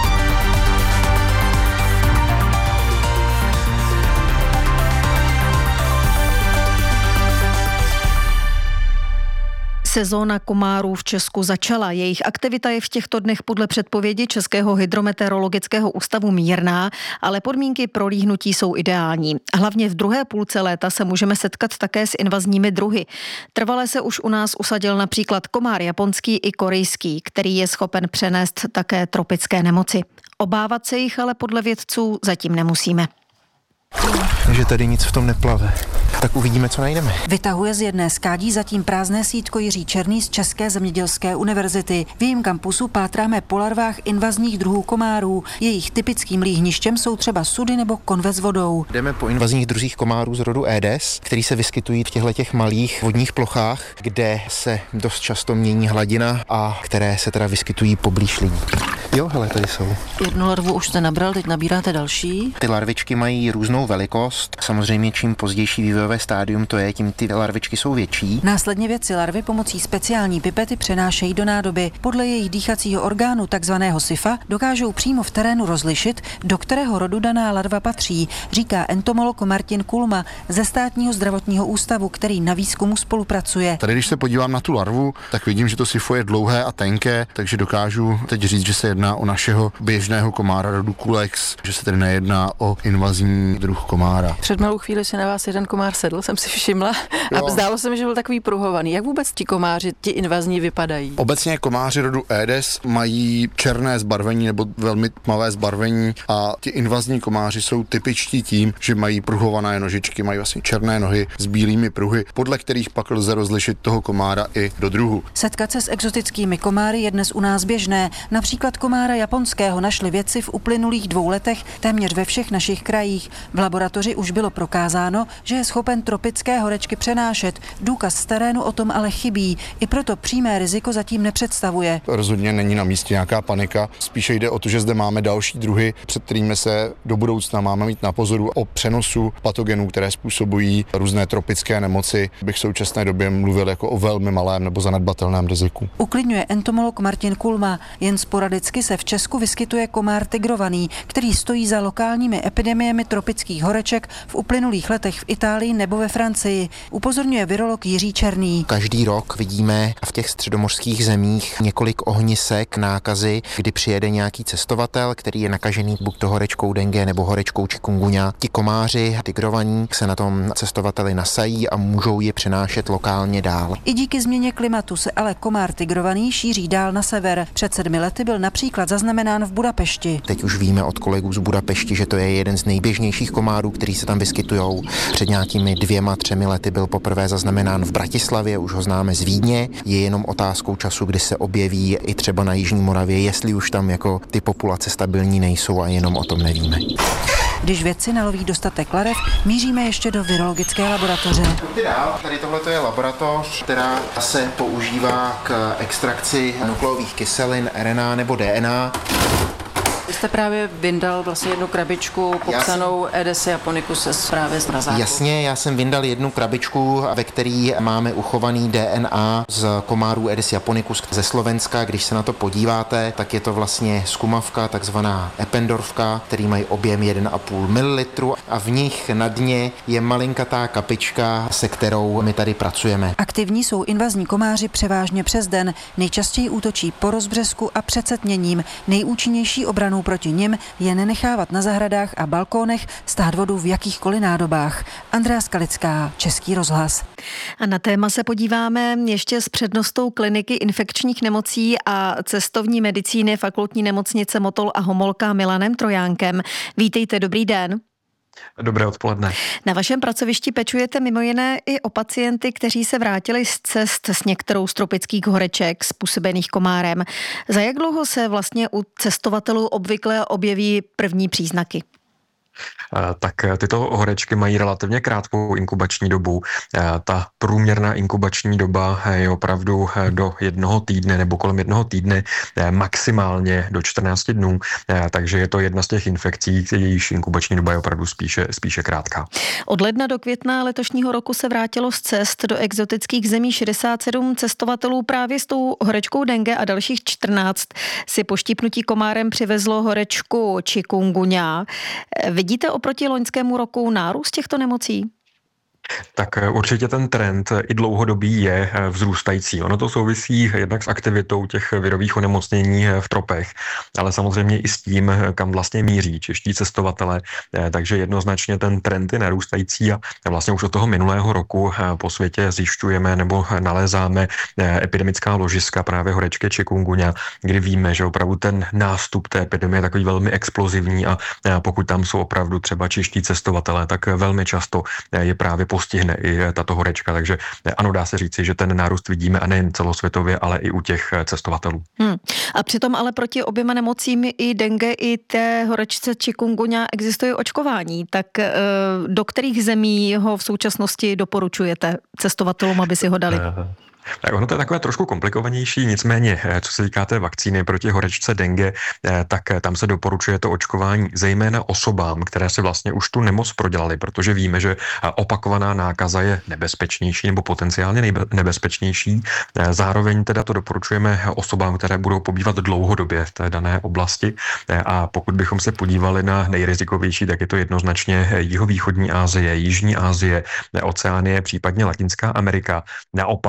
Sezóna komárů v Česku začala. Jejich aktivita je v těchto dnech podle předpovědi Českého hydrometeorologického ústavu mírná, ale podmínky pro líhnutí jsou ideální. Hlavně v druhé půlce léta se můžeme setkat také s invazními druhy. Trvale se už u nás usadil například komár japonský i korejský, který je schopen přenést také tropické nemoci. Obávat se jich ale podle vědců zatím nemusíme. Že tady nic v tom neplave. Tak uvidíme, co najdeme. Vytahuje z jedné skádí zatím prázdné sítko Jiří Černý z České zemědělské univerzity. V jejím kampusu pátráme po larvách invazních druhů komárů. Jejich typickým líhništěm jsou třeba sudy nebo konve s vodou. Jdeme po invazních druzích komárů z rodu Aedes, který se vyskytují v těchto malých vodních plochách, kde se dost často mění hladina a které se teda vyskytují poblíž lidí. Jo, hele, tady jsou. Jednu larvu už jste nabral, teď nabíráte další. Ty larvičky mají různou velikost. Samozřejmě čím pozdější vývojové stádium to je, tím ty larvičky jsou větší. Následně vědci larvy pomocí speciální pipety přenášejí do nádoby. Podle jejich dýchacího orgánu, takzvaného sifa, dokážou přímo v terénu rozlišit, do kterého rodu daná larva patří, říká entomolog Martin Kulma ze Státního zdravotního ústavu, který na výzkumu spolupracuje. Tady, když se podívám na tu larvu, tak vidím, že to sifo je dlouhé a tenké, takže dokážu teď říct, že se jedná jedná o našeho běžného komára rodu Culex, že se tedy nejedná o invazní druh komára. Před malou chvíli si na vás jeden komár sedl, jsem si všimla, a zdálo se mi, že byl takový pruhovaný. Jak vůbec ti komáři, ti invazní, vypadají? Obecně komáři rodu Aedes mají černé zbarvení nebo velmi tmavé zbarvení a ti invazní komáři jsou typičtí tím, že mají pruhované nožičky, mají vlastně černé nohy s bílými pruhy, podle kterých pak lze rozlišit toho komára i do druhu. Setkat se s exotickými komáry je dnes u nás běžné. Například komára japonského našli vědci v uplynulých 2 letech téměř ve všech našich krajích. V laboratoři už bylo prokázáno, že je schopen tropické horečky přenášet. Důkaz z terénu o tom ale chybí. I proto přímé riziko zatím nepředstavuje. Rozhodně není na místě nějaká panika. Spíše jde o to, že zde máme další druhy, před kterými se do budoucna máme mít na pozoru. O přenosu patogenů, které způsobují různé tropické nemoci, bych v současné době mluvil jako o velmi malém nebo zanedbatelném riziku. Uklidňuje entomolog Martin Kulma. Jen sporadicky se v Česku vyskytuje komár tigrovaný, který stojí za lokálními epidemiemi tropických horeček v uplynulých letech v Itálii nebo ve Francii. Upozorňuje virolog Jiří Černý. Každý rok vidíme v těch středomořských zemích několik ohnisek nákazy, kdy přijede nějaký cestovatel, který je nakažený buď to horečkou dengue nebo horečkou chikungunya. Ti komáři tigrovaní se na tom cestovateli nasají a můžou je přenášet lokálně dál. I díky změně klimatu se ale komár tigrovaný šíří dál na sever. Před 7 lety byl například zaznamenán v Budapešti. Teď už víme od kolegů z Budapešti, že to je jeden z nejběžnějších komárů, který se tam vyskytujou. Před nějakými 2-3 lety byl poprvé zaznamenán v Bratislavě, už ho známe z Vídně. Je jenom otázkou času, kdy se objeví i třeba na Jižní Moravě, jestli už tam jako ty populace stabilní nejsou a jenom o tom nevíme. Když vědci naloví dostatek larev, míříme ještě do virologické laboratoře. Tady tohle je laboratoř, která se používá k extrakci nukleových kyselin RNA nebo DNA. Vy jste právě vyndal vlastně jednu krabičku popsanou Aedes japonicus právě z mrazáku. Jasně, já jsem vyndal jednu krabičku, ve který máme uchovaný DNA z komárů Aedes japonicus ze Slovenska. Když se na to podíváte, tak je to vlastně zkumavka, takzvaná Eppendorfka, který mají objem 1,5 ml a v nich na dně je malinkatá kapička, se kterou my tady pracujeme. Aktivní jsou invazní komáři převážně přes den. Nejčastěji útočí po rozbřesku a před setměním. Nejúčinnější obranou proti nim je nenechávat na zahradách a balkónech stát vodu v jakýchkoliv nádobách. Andrea Skalická, Český rozhlas. A na téma se podíváme ještě s přednostou kliniky infekčních nemocí a cestovní medicíny Fakultní nemocnice Motol a Homolka Milanem Trojánkem. Vítejte, dobrý den. Dobré odpoledne. Na vašem pracovišti pečujete mimo jiné i o pacienty, kteří se vrátili z cest s některou z tropických horeček způsobených komárem. Za jak dlouho se vlastně u cestovatelů obvykle objeví první příznaky? Tak tyto horečky mají relativně krátkou inkubační dobu. Ta průměrná inkubační doba je opravdu do 1 týdne nebo kolem 1 týdne, maximálně do 14 dnů, takže je to jedna z těch infekcí, jejíž inkubační doba je opravdu spíše krátká. Od ledna do května letošního roku se vrátilo z cest do exotických zemí 67 cestovatelů právě s tou horečkou dengue a dalších 14 si po štípnutí komárem přivezlo horečku chikungunya. Vidíte oproti loňskému roku nárůst těchto nemocí? Tak určitě ten trend i dlouhodobý je vzrůstající. Ono to souvisí jednak s aktivitou těch virových onemocnění v tropech, ale samozřejmě i s tím, kam vlastně míří čeští cestovatele. Takže jednoznačně ten trend je narůstající a vlastně už od toho minulého roku po světě zjišťujeme nebo nalézáme epidemická ložiska právě horečky chikungunya, kdy víme, že opravdu ten nástup té epidemie je takový velmi explozivní a pokud tam jsou opravdu třeba čeští cestovatelé, tak velmi často je právě postihne i tato horečka, takže ano, dá se říci, že ten nárůst vidíme a nejen celosvětově, ale i u těch cestovatelů. A přitom ale proti oběma nemocím i dengue, i té horečce chikungunya existuje očkování, tak do kterých zemí ho v současnosti doporučujete cestovatelům, aby si ho dali? Tak ono to je takové trošku komplikovanější, nicméně, co se týká té vakcíny proti horečce dengue, tak tam se doporučuje to očkování zejména osobám, které si vlastně už tu nemoc prodělali, protože víme, že opakovaná nákaza je nebezpečnější nebo potenciálně nebezpečnější. Zároveň teda to doporučujeme osobám, které budou pobývat dlouhodobě v té dané oblasti a pokud bychom se podívali na nejrizikovější, tak je to jednoznačně jihovýchodní Asie, Jižní Asie, Oceánie, případně Latinská Amerika. Naopak v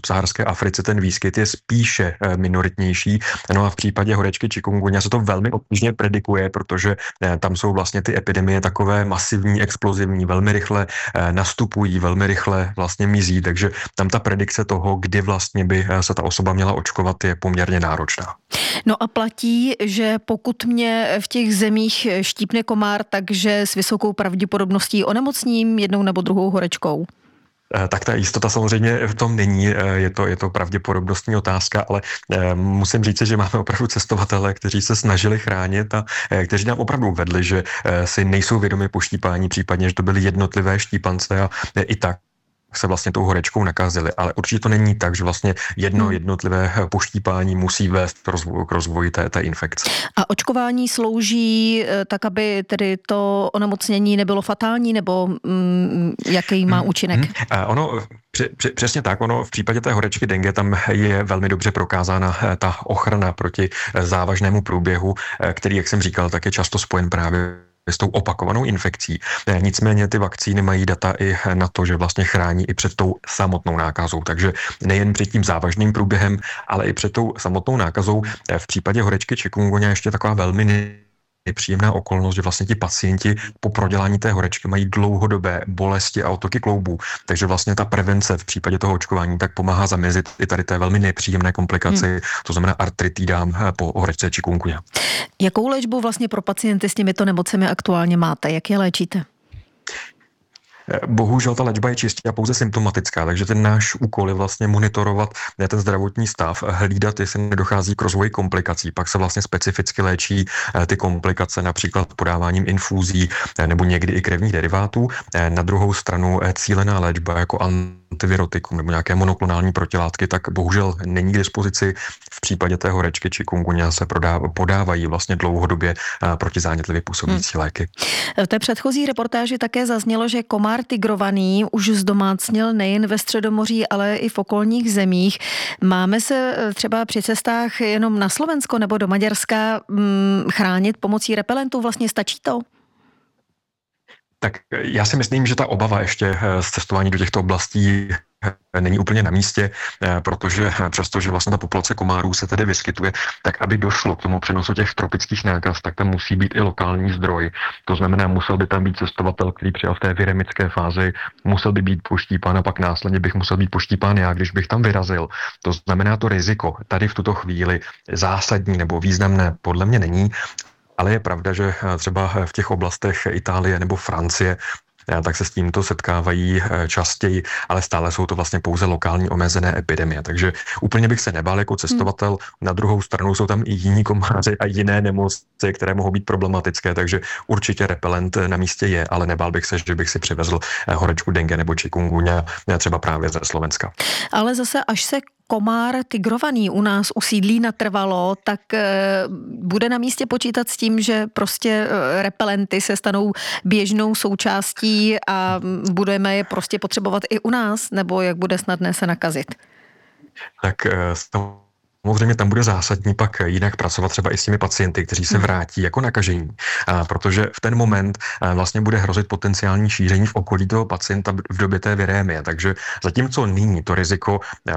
subsaharské Africe ten výskyt je spíše minoritnější. No a v případě horečky chikungunya se to velmi obtížně predikuje, protože tam jsou vlastně ty epidemie takové masivní, explozivní, velmi rychle nastupují, velmi rychle vlastně mizí, takže tam ta predikce toho, kdy vlastně by se ta osoba měla očkovat, je poměrně náročná. No a platí, že pokud mě v těch zemích štípne komár, takže s vysokou pravděpodobností onemocním jednou nebo druhou horečkou? Tak ta jistota samozřejmě v tom není, je to pravděpodobnostní otázka, ale musím říct, že máme opravdu cestovatele, kteří se snažili chránit a kteří nám opravdu uvedli, že si nejsou vědomi poštípání, případně, že to byly jednotlivé štípance a i tak se vlastně tou horečkou nakazili, ale určitě to není tak, že vlastně jednotlivé poštípání musí vést k rozvoji té infekce. A očkování slouží tak, aby tedy to onemocnění nebylo fatální, nebo jaký má účinek? Přesně tak, v případě té horečky dengue tam je velmi dobře prokázána ta ochrana proti závažnému průběhu, který, jak jsem říkal, tak je často spojen právě s tou opakovanou infekcí. Nicméně ty vakcíny mají data i na to, že vlastně chrání i před tou samotnou nákazou. Takže nejen před tím závažným průběhem, ale i před tou samotnou nákazou. V případě horečky chikungunya ještě taková velmi nepříjemná okolnost, že vlastně ti pacienti po prodělání té horečky mají dlouhodobé bolesti a otoky kloubů. Takže vlastně ta prevence v případě toho očkování tak pomáhá zamezit i tady té velmi nepříjemné komplikaci, to znamená artritidám po horečce chikungunya. Jakou léčbu vlastně pro pacienty s těmito nemocemi aktuálně máte? Jak je léčíte? Bohužel ta léčba je čistě a pouze symptomatická, takže ten náš úkol je vlastně monitorovat ten zdravotní stav, hlídat, jestli nedochází k rozvoji komplikací. Pak se vlastně specificky léčí ty komplikace například podáváním infúzí nebo někdy i krevních derivátů. Na druhou stranu cílená léčba jako antivirotikum nebo nějaké monoklonální protilátky, tak bohužel není k dispozici. V případě té horečky chikungunya se podávají vlastně dlouhodobě protizánětlivě působící léky. V té předchozí reportáži také zaznělo, že komár tigrovaný už zdomácněl nejen ve Středomoří, ale i v okolních zemích. Máme se třeba při cestách jenom na Slovensko nebo do Maďarska chránit pomocí repelentů? Vlastně stačí to? Tak já si myslím, že ta obava ještě z cestování do těchto oblastí není úplně na místě, protože přestože vlastně ta populace komárů se tedy vyskytuje, tak aby došlo k tomu přenosu těch tropických nákaz, tak tam musí být i lokální zdroj. To znamená, musel by tam být cestovatel, který přijel v té viremické fázi, musel by být poštípán a pak následně bych musel být poštípán já, když bych tam vyrazil. To znamená, to riziko tady v tuto chvíli zásadní nebo významné podle mě není, ale je pravda, že třeba v těch oblastech Itálie nebo Francie tak se s tímto setkávají častěji, ale stále jsou to vlastně pouze lokální omezené epidemie. Takže úplně bych se nebál jako cestovatel. Na druhou stranu jsou tam i jiní komáři a jiné nemoci, které mohou být problematické, takže určitě repelent na místě je, ale nebál bych se, že bych si přivezl horečku dengue nebo chikungunya třeba právě ze Slovenska. Ale zase až se komár tigrovaný u nás usídlí natrvalo, tak bude na místě počítat s tím, že prostě repelenty se stanou běžnou součástí a budeme je prostě potřebovat i u nás, nebo jak bude snadné se nakazit? Tak samozřejmě tam bude zásadní pak jinak pracovat třeba i s těmi pacienty, kteří se vrátí jako nakažení, protože v ten moment vlastně bude hrozit potenciální šíření v okolí toho pacienta v době té virémie. Takže zatímco nyní to riziko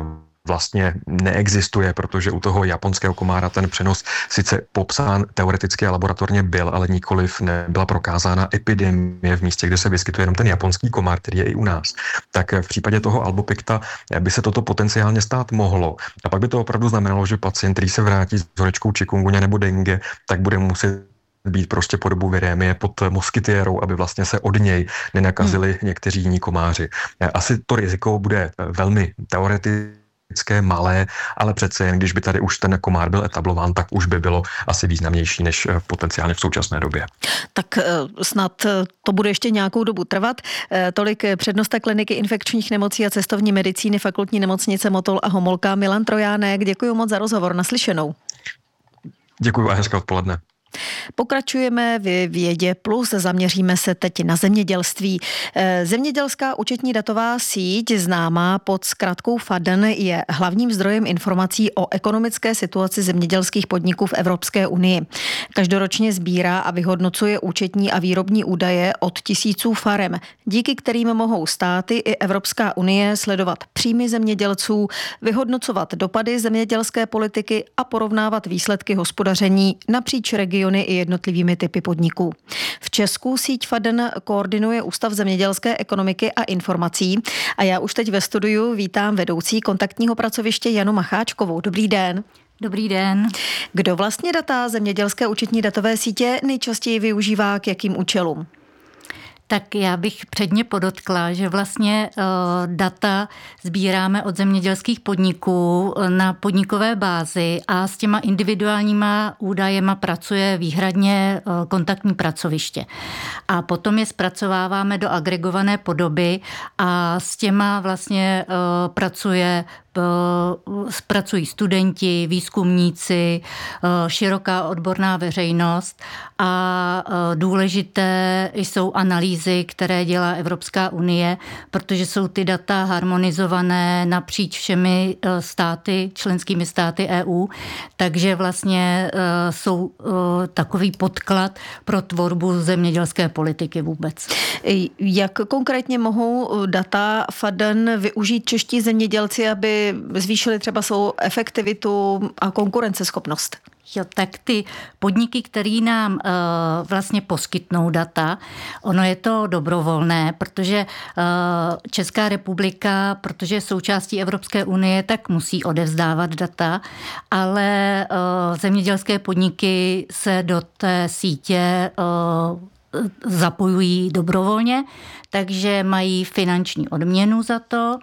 vlastně neexistuje, protože u toho japonského komára ten přenos sice popsán teoreticky a laboratorně byl, ale nikoliv nebyla prokázána epidemie v místě, kde se vyskytuje jenom ten japonský komár, který je i u nás. Tak v případě toho albopicta by se toto potenciálně stát mohlo. A pak by to opravdu znamenalo, že pacient, který se vrátí s horečkou chikungunya nebo dengue, tak bude muset být prostě po dobu virémie pod moskytiérou, aby vlastně se od něj nenakazili někteří jiní komáři. Asi to riziko bude velmi teoretické, malé, ale přece jen, když by tady už ten komár byl etablován, tak už by bylo asi významnější než potenciálně v současné době. Tak snad to bude ještě nějakou dobu trvat. Tolik přednosta kliniky infekčních nemocí a cestovní medicíny Fakultní nemocnice Motol a Homolka Milan Trojánek. Děkuji moc za rozhovor. Naslyšenou. Děkuji a hezké odpoledne. Pokračujeme v Vědě plus, zaměříme se teď na zemědělství. Zemědělská účetní datová síť, známá pod zkratkou FADN, je hlavním zdrojem informací o ekonomické situaci zemědělských podniků v Evropské unii. Každoročně sbírá a vyhodnocuje účetní a výrobní údaje od tisíců farem, díky kterým mohou státy i Evropská unie sledovat příjmy zemědělců, vyhodnocovat dopady zemědělské politiky a porovnávat výsledky hospodaření napříč regiony i jednotlivými typy podniků. V Česku síť FADN koordinuje Ústav zemědělské ekonomiky a informací a já už teď ve studiu vítám vedoucí kontaktního pracoviště Janu Macháčkovou. Dobrý den. Dobrý den. Kdo vlastně data zemědělské účetní datové sítě nejčastěji využívá k jakým účelům? Tak já bych předně podotkla, že vlastně data sbíráme od zemědělských podniků na podnikové bázi a s těma individuálníma údajema pracuje výhradně kontaktní pracoviště. A potom je zpracováváme do agregované podoby a s těma vlastně pracují studenti, výzkumníci, široká odborná veřejnost a důležité jsou analýzy, které dělá Evropská unie, protože jsou ty data harmonizované napříč všemi státy, členskými státy EU, takže vlastně jsou takový podklad pro tvorbu zemědělské politiky vůbec. Jak konkrétně mohou data FADN využít čeští zemědělci, aby zvýšili třeba svou efektivitu a konkurenceschopnost? Jo, tak ty podniky, které nám vlastně poskytnou data, ono je to dobrovolné, protože Česká republika, protože je součástí Evropské unie, tak musí odevzdávat data, ale zemědělské podniky se do té sítě zapojují dobrovolně, takže mají finanční odměnu za to.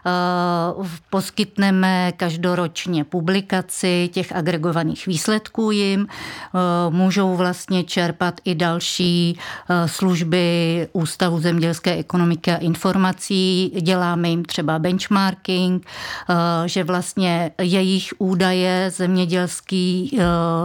Poskytneme každoročně publikaci těch agregovaných výsledků jim. Můžou vlastně čerpat i další služby Ústavu zemědělské ekonomiky a informací. Děláme jim třeba benchmarking, že vlastně jejich údaje zemědělský,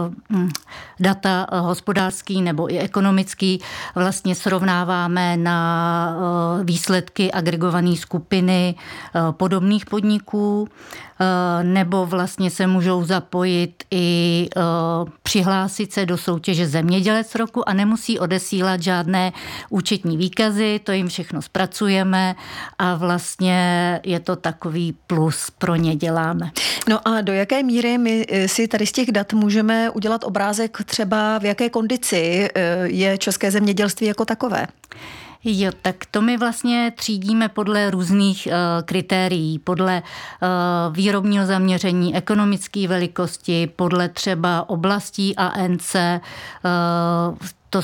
data hospodářský nebo i ekonomický vlastně srovnáváme na výsledky agregované skupiny podobných podniků, nebo vlastně se můžou zapojit i přihlásit se do soutěže Zemědělec roku a nemusí odesílat žádné účetní výkazy, to jim všechno zpracujeme a vlastně je to takový plus pro ně děláme. No a do jaké míry my si tady z těch dat můžeme udělat obrázek třeba v jaké kondici je české zemědělství jako takové? Jo, tak to my vlastně třídíme podle různých kritérií, podle výrobního zaměření, ekonomické velikosti, podle třeba oblastí ANC, to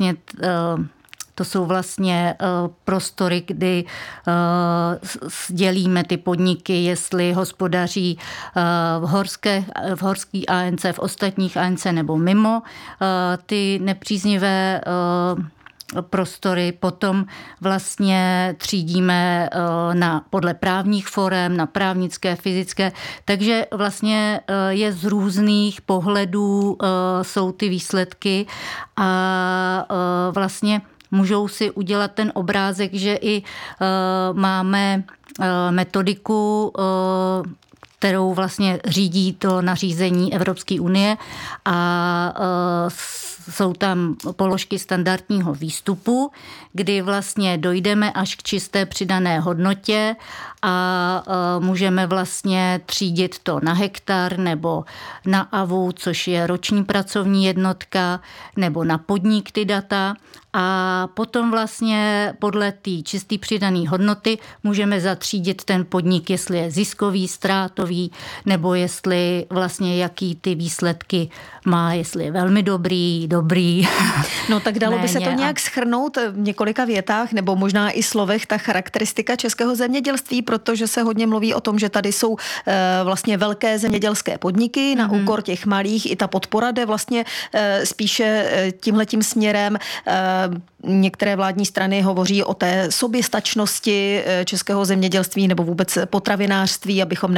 jsou vlastně prostory, kdy dělíme ty podniky, jestli hospodaří v horský ANC, v ostatních ANC nebo mimo ty nepříznivé prostory, potom vlastně třídíme podle právních forem, na právnické, fyzické, takže vlastně je z různých pohledů jsou ty výsledky a vlastně můžou si udělat ten obrázek, že i máme metodiku, kterou vlastně řídí to nařízení Evropské unie a jsou tam položky standardního výstupu, kdy vlastně dojdeme až k čisté přidané hodnotě a můžeme vlastně třídit to na hektar nebo na AVU, což je roční pracovní jednotka, nebo na podnik ty data. A potom vlastně podle té čisté přidané hodnoty můžeme zatřídit ten podnik, jestli je ziskový, ztrátový, nebo jestli vlastně jaký ty výsledky má, jestli je velmi dobrý. No tak dalo by se to nějak shrnout v několika větách, nebo možná i slovech, ta charakteristika českého zemědělství, protože se hodně mluví o tom, že tady jsou vlastně velké zemědělské podniky na úkor těch malých, i ta podpora jde vlastně spíše tímhletím směrem. Některé vládní strany hovoří o té soběstačnosti českého zemědělství nebo vůbec potravinářství, abychom nemuseli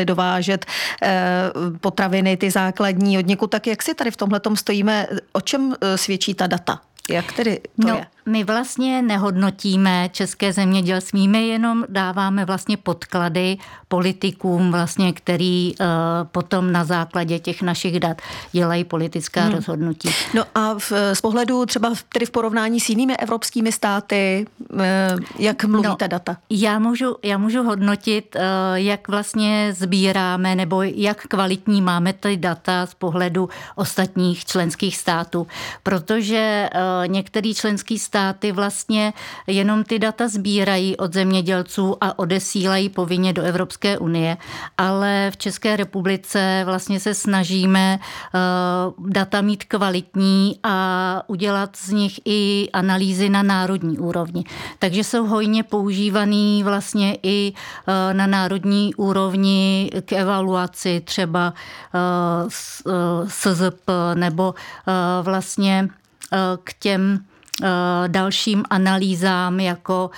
dovážet potraviny, ty základní od někud. Tak jak si tady v tomhletom stojíme? O čem svědčí ta data? Jak tedy to je? My vlastně nehodnotíme české zemědělství, my jenom dáváme vlastně podklady politikům, vlastně, který potom na základě těch našich dat dělají politická rozhodnutí. No a z pohledu třeba tedy v porovnání s jinými evropskými státy, jak mluví ta data? Já můžu hodnotit, jak vlastně sbíráme nebo jak kvalitní máme ty data z pohledu ostatních členských států, protože některé členské státy vlastně jenom ty data sbírají od zemědělců a odesílají povinně do Evropské unie, ale v České republice vlastně se snažíme data mít kvalitní a udělat z nich i analýzy na národní úrovni. Takže jsou hojně používaný vlastně i na národní úrovni k evaluaci třeba SZP nebo vlastně k těm dalším analýzám, jako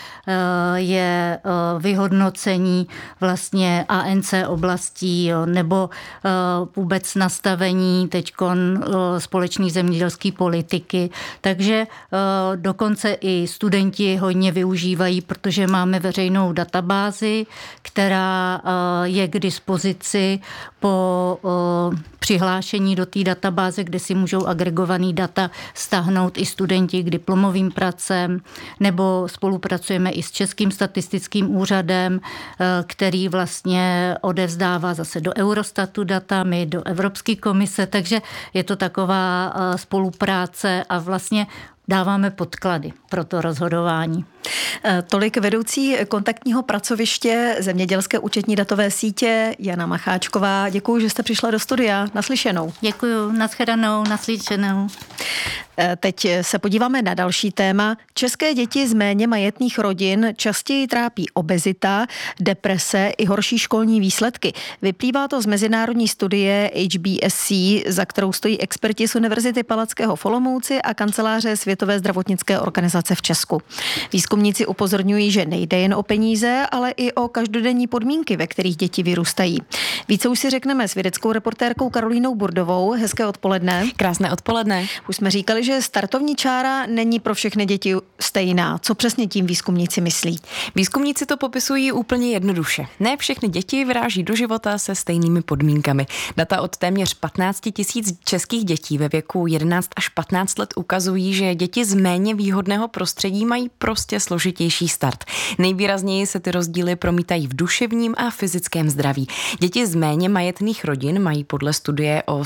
je vyhodnocení vlastně ANC oblastí nebo vůbec nastavení teďkon společné zemědělské politiky. Takže dokonce i studenti hodně využívají, protože máme veřejnou databázi, která je k dispozici po přihlášení do té databáze, kde si můžou agregovaný data stáhnout i studenti k diplomovým pracem, nebo spolupracujeme i s Českým statistickým úřadem, který vlastně odevzdává zase do Eurostatu data, my do Evropské komise, takže je to taková spolupráce a vlastně dáváme podklady pro to rozhodování. Tolik vedoucí kontaktního pracoviště Zemědělské účetní datové sítě Jana Macháčková. Děkuji, že jste přišla do studia. Naslyšenou. Děkuji, nashledanou, naslyšenou. Teď se podíváme na další téma. České děti z méně majetných rodin častěji trápí obezita, deprese i horší školní výsledky. Vyplývá to z mezinárodní studie HBSC, za kterou stojí experti z Univerzity Palackého v Olomouci a kanceláře Světové zdravotnické organizace v Česku. Výzkumníci upozorňují, že nejde jen o peníze, ale i o každodenní podmínky, ve kterých děti vyrůstají. Více už si řekneme s vědeckou reportérkou Karolínou Burdovou. Hezké odpoledne. Krásné odpoledne. Už jsme říkali, že startovní čára není pro všechny děti stejná. Co přesně tím výzkumníci myslí? Výzkumníci to popisují úplně jednoduše. Ne všechny děti vyráží do života se stejnými podmínkami. Data od téměř 15 000 českých dětí ve věku 11 až 15 let ukazují, že děti z méně výhodného prostředí mají prostě složitější start. Nejvýrazněji se ty rozdíly promítají v duševním a fyzickém zdraví. Děti z méně majetných rodin mají podle studie o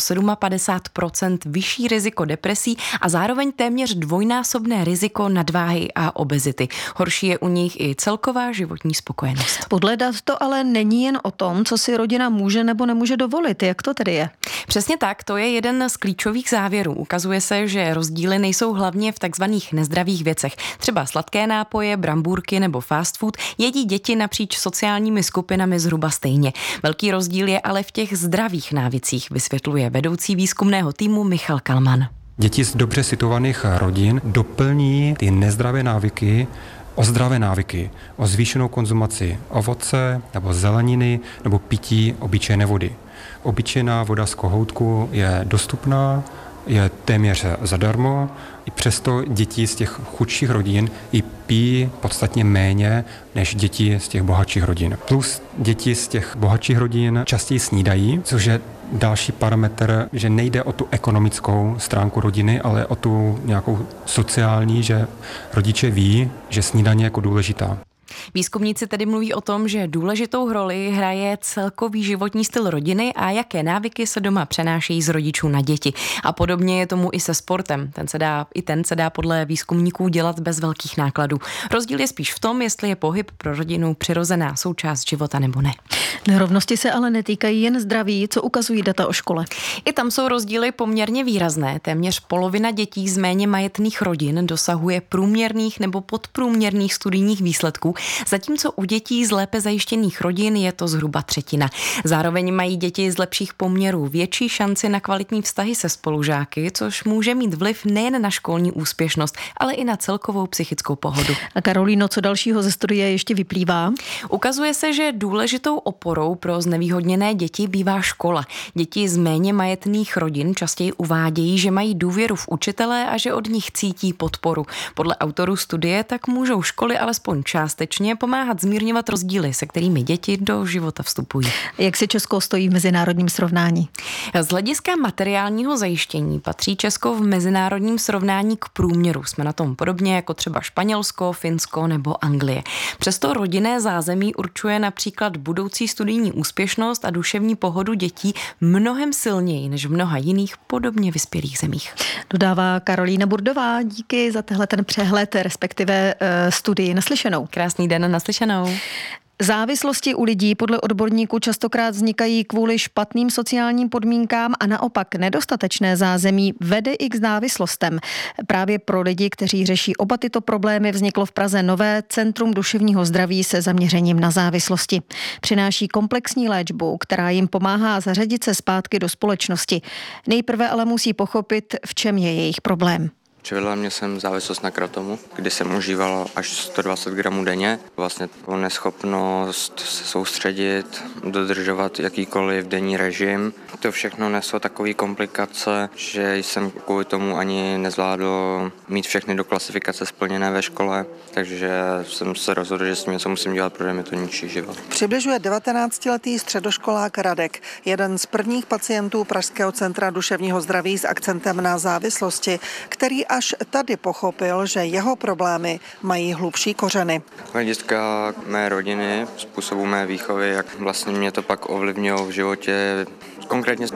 57% vyšší riziko depresí a zároveň téměř dvojnásobné riziko nadváhy a obezity. Horší je u nich i celková životní spokojenost. Podle dat to ale není jen o tom, co si rodina může nebo nemůže dovolit. Jak to tedy je? Přesně tak, to je jeden z klíčových závěrů. Ukazuje se, že rozdíly nejsou hlavně v takzvaných nezdravých věcech. Třeba sladké nápoje, brambůrky nebo fast food jedí děti napříč sociálními skupinami zhruba stejně. Velký rozdíl je ale v těch zdravých návycích, vysvětluje vedoucí výzkumného týmu Michal Kalman. Děti z dobře situovaných rodin doplní ty nezdravé návyky o zdravé návyky, o zvýšenou konzumaci ovoce nebo zeleniny nebo pití obyčejné vody. Obyčejná voda z kohoutku je dostupná, je téměř zadarmo, i přesto děti z těch chudších rodin i pijí podstatně méně než děti z těch bohatších rodin. Plus děti z těch bohatších rodin častěji snídají, což je další parametr, že nejde o tu ekonomickou stránku rodiny, ale o tu nějakou sociální, že rodiče ví, že snídaně je jako důležitá. Výzkumníci tedy mluví o tom, že důležitou roli hraje celkový životní styl rodiny a jaké návyky se doma přenášejí z rodičů na děti. A podobně je tomu i se sportem. Ten se dá podle výzkumníků dělat bez velkých nákladů. Rozdíl je spíš v tom, jestli je pohyb pro rodinu přirozená součást života nebo ne. Nerovnosti se ale netýkají jen zdraví, co ukazují data o škole. I tam jsou rozdíly poměrně výrazné. Téměř polovina dětí z méně majetných rodin dosahuje průměrných nebo podprůměrných studijních výsledků zatímco u dětí z lépe zajištěných rodin je to zhruba třetina. Zároveň mají děti z lepších poměrů větší šanci na kvalitní vztahy se spolužáky, což může mít vliv nejen na školní úspěšnost, ale i na celkovou psychickou pohodu. A Karolíno, co dalšího ze studie ještě vyplývá? Ukazuje se, že důležitou oporou pro znevýhodněné děti bývá škola. Děti z méně majetných rodin častěji uvádějí, že mají důvěru v učitele a že od nich cítí podporu. Podle autorů studie tak můžou školy alespoň částečně pomáhat zmírňovat rozdíly, se kterými děti do života vstupují. Jak si Česko stojí v mezinárodním srovnání? Z hlediska materiálního zajištění patří Česko v mezinárodním srovnání k průměru. Jsme na tom podobně jako třeba Španělsko, Finsko nebo Anglie. Přesto rodinné zázemí určuje například budoucí studijní úspěšnost a duševní pohodu dětí mnohem silněji než v mnoha jiných podobně vyspělých zemích. Dodává Karolína Burdová. Díky za tenhle ten přehled, respektive studii. Naslyšenou. Krásný den, naslyšenou. Závislosti u lidí podle odborníků častokrát vznikají kvůli špatným sociálním podmínkám a naopak nedostatečné zázemí vede i k závislostem. Právě pro lidi, kteří řeší oba tyto problémy, vzniklo v Praze nové Centrum duševního zdraví se zaměřením na závislosti. Přináší komplexní léčbu, která jim pomáhá zařadit se zpátky do společnosti. Nejprve ale musí pochopit, v čem je jejich problém. Přivedla mě jsem závislost na kratomu, kdy jsem užíval až 120 gramů denně. Vlastně neschopnost se soustředit, dodržovat jakýkoliv denní režim. To všechno neslo takové komplikace, že jsem kvůli tomu ani nezvládl mít všechny do klasifikace splněné ve škole, takže jsem se rozhodl, že s tím něco musím dělat, protože mi to ničí život. Přibližuje 19letý středoškolák Radek, jeden z prvních pacientů Pražského centra duševního zdraví s akcentem na závislosti, který až tady pochopil, že jeho problémy mají hlubší kořeny. Hlediska mé rodiny, způsobu mé výchovy, jak vlastně mě to pak ovlivnilo v životě, konkrétně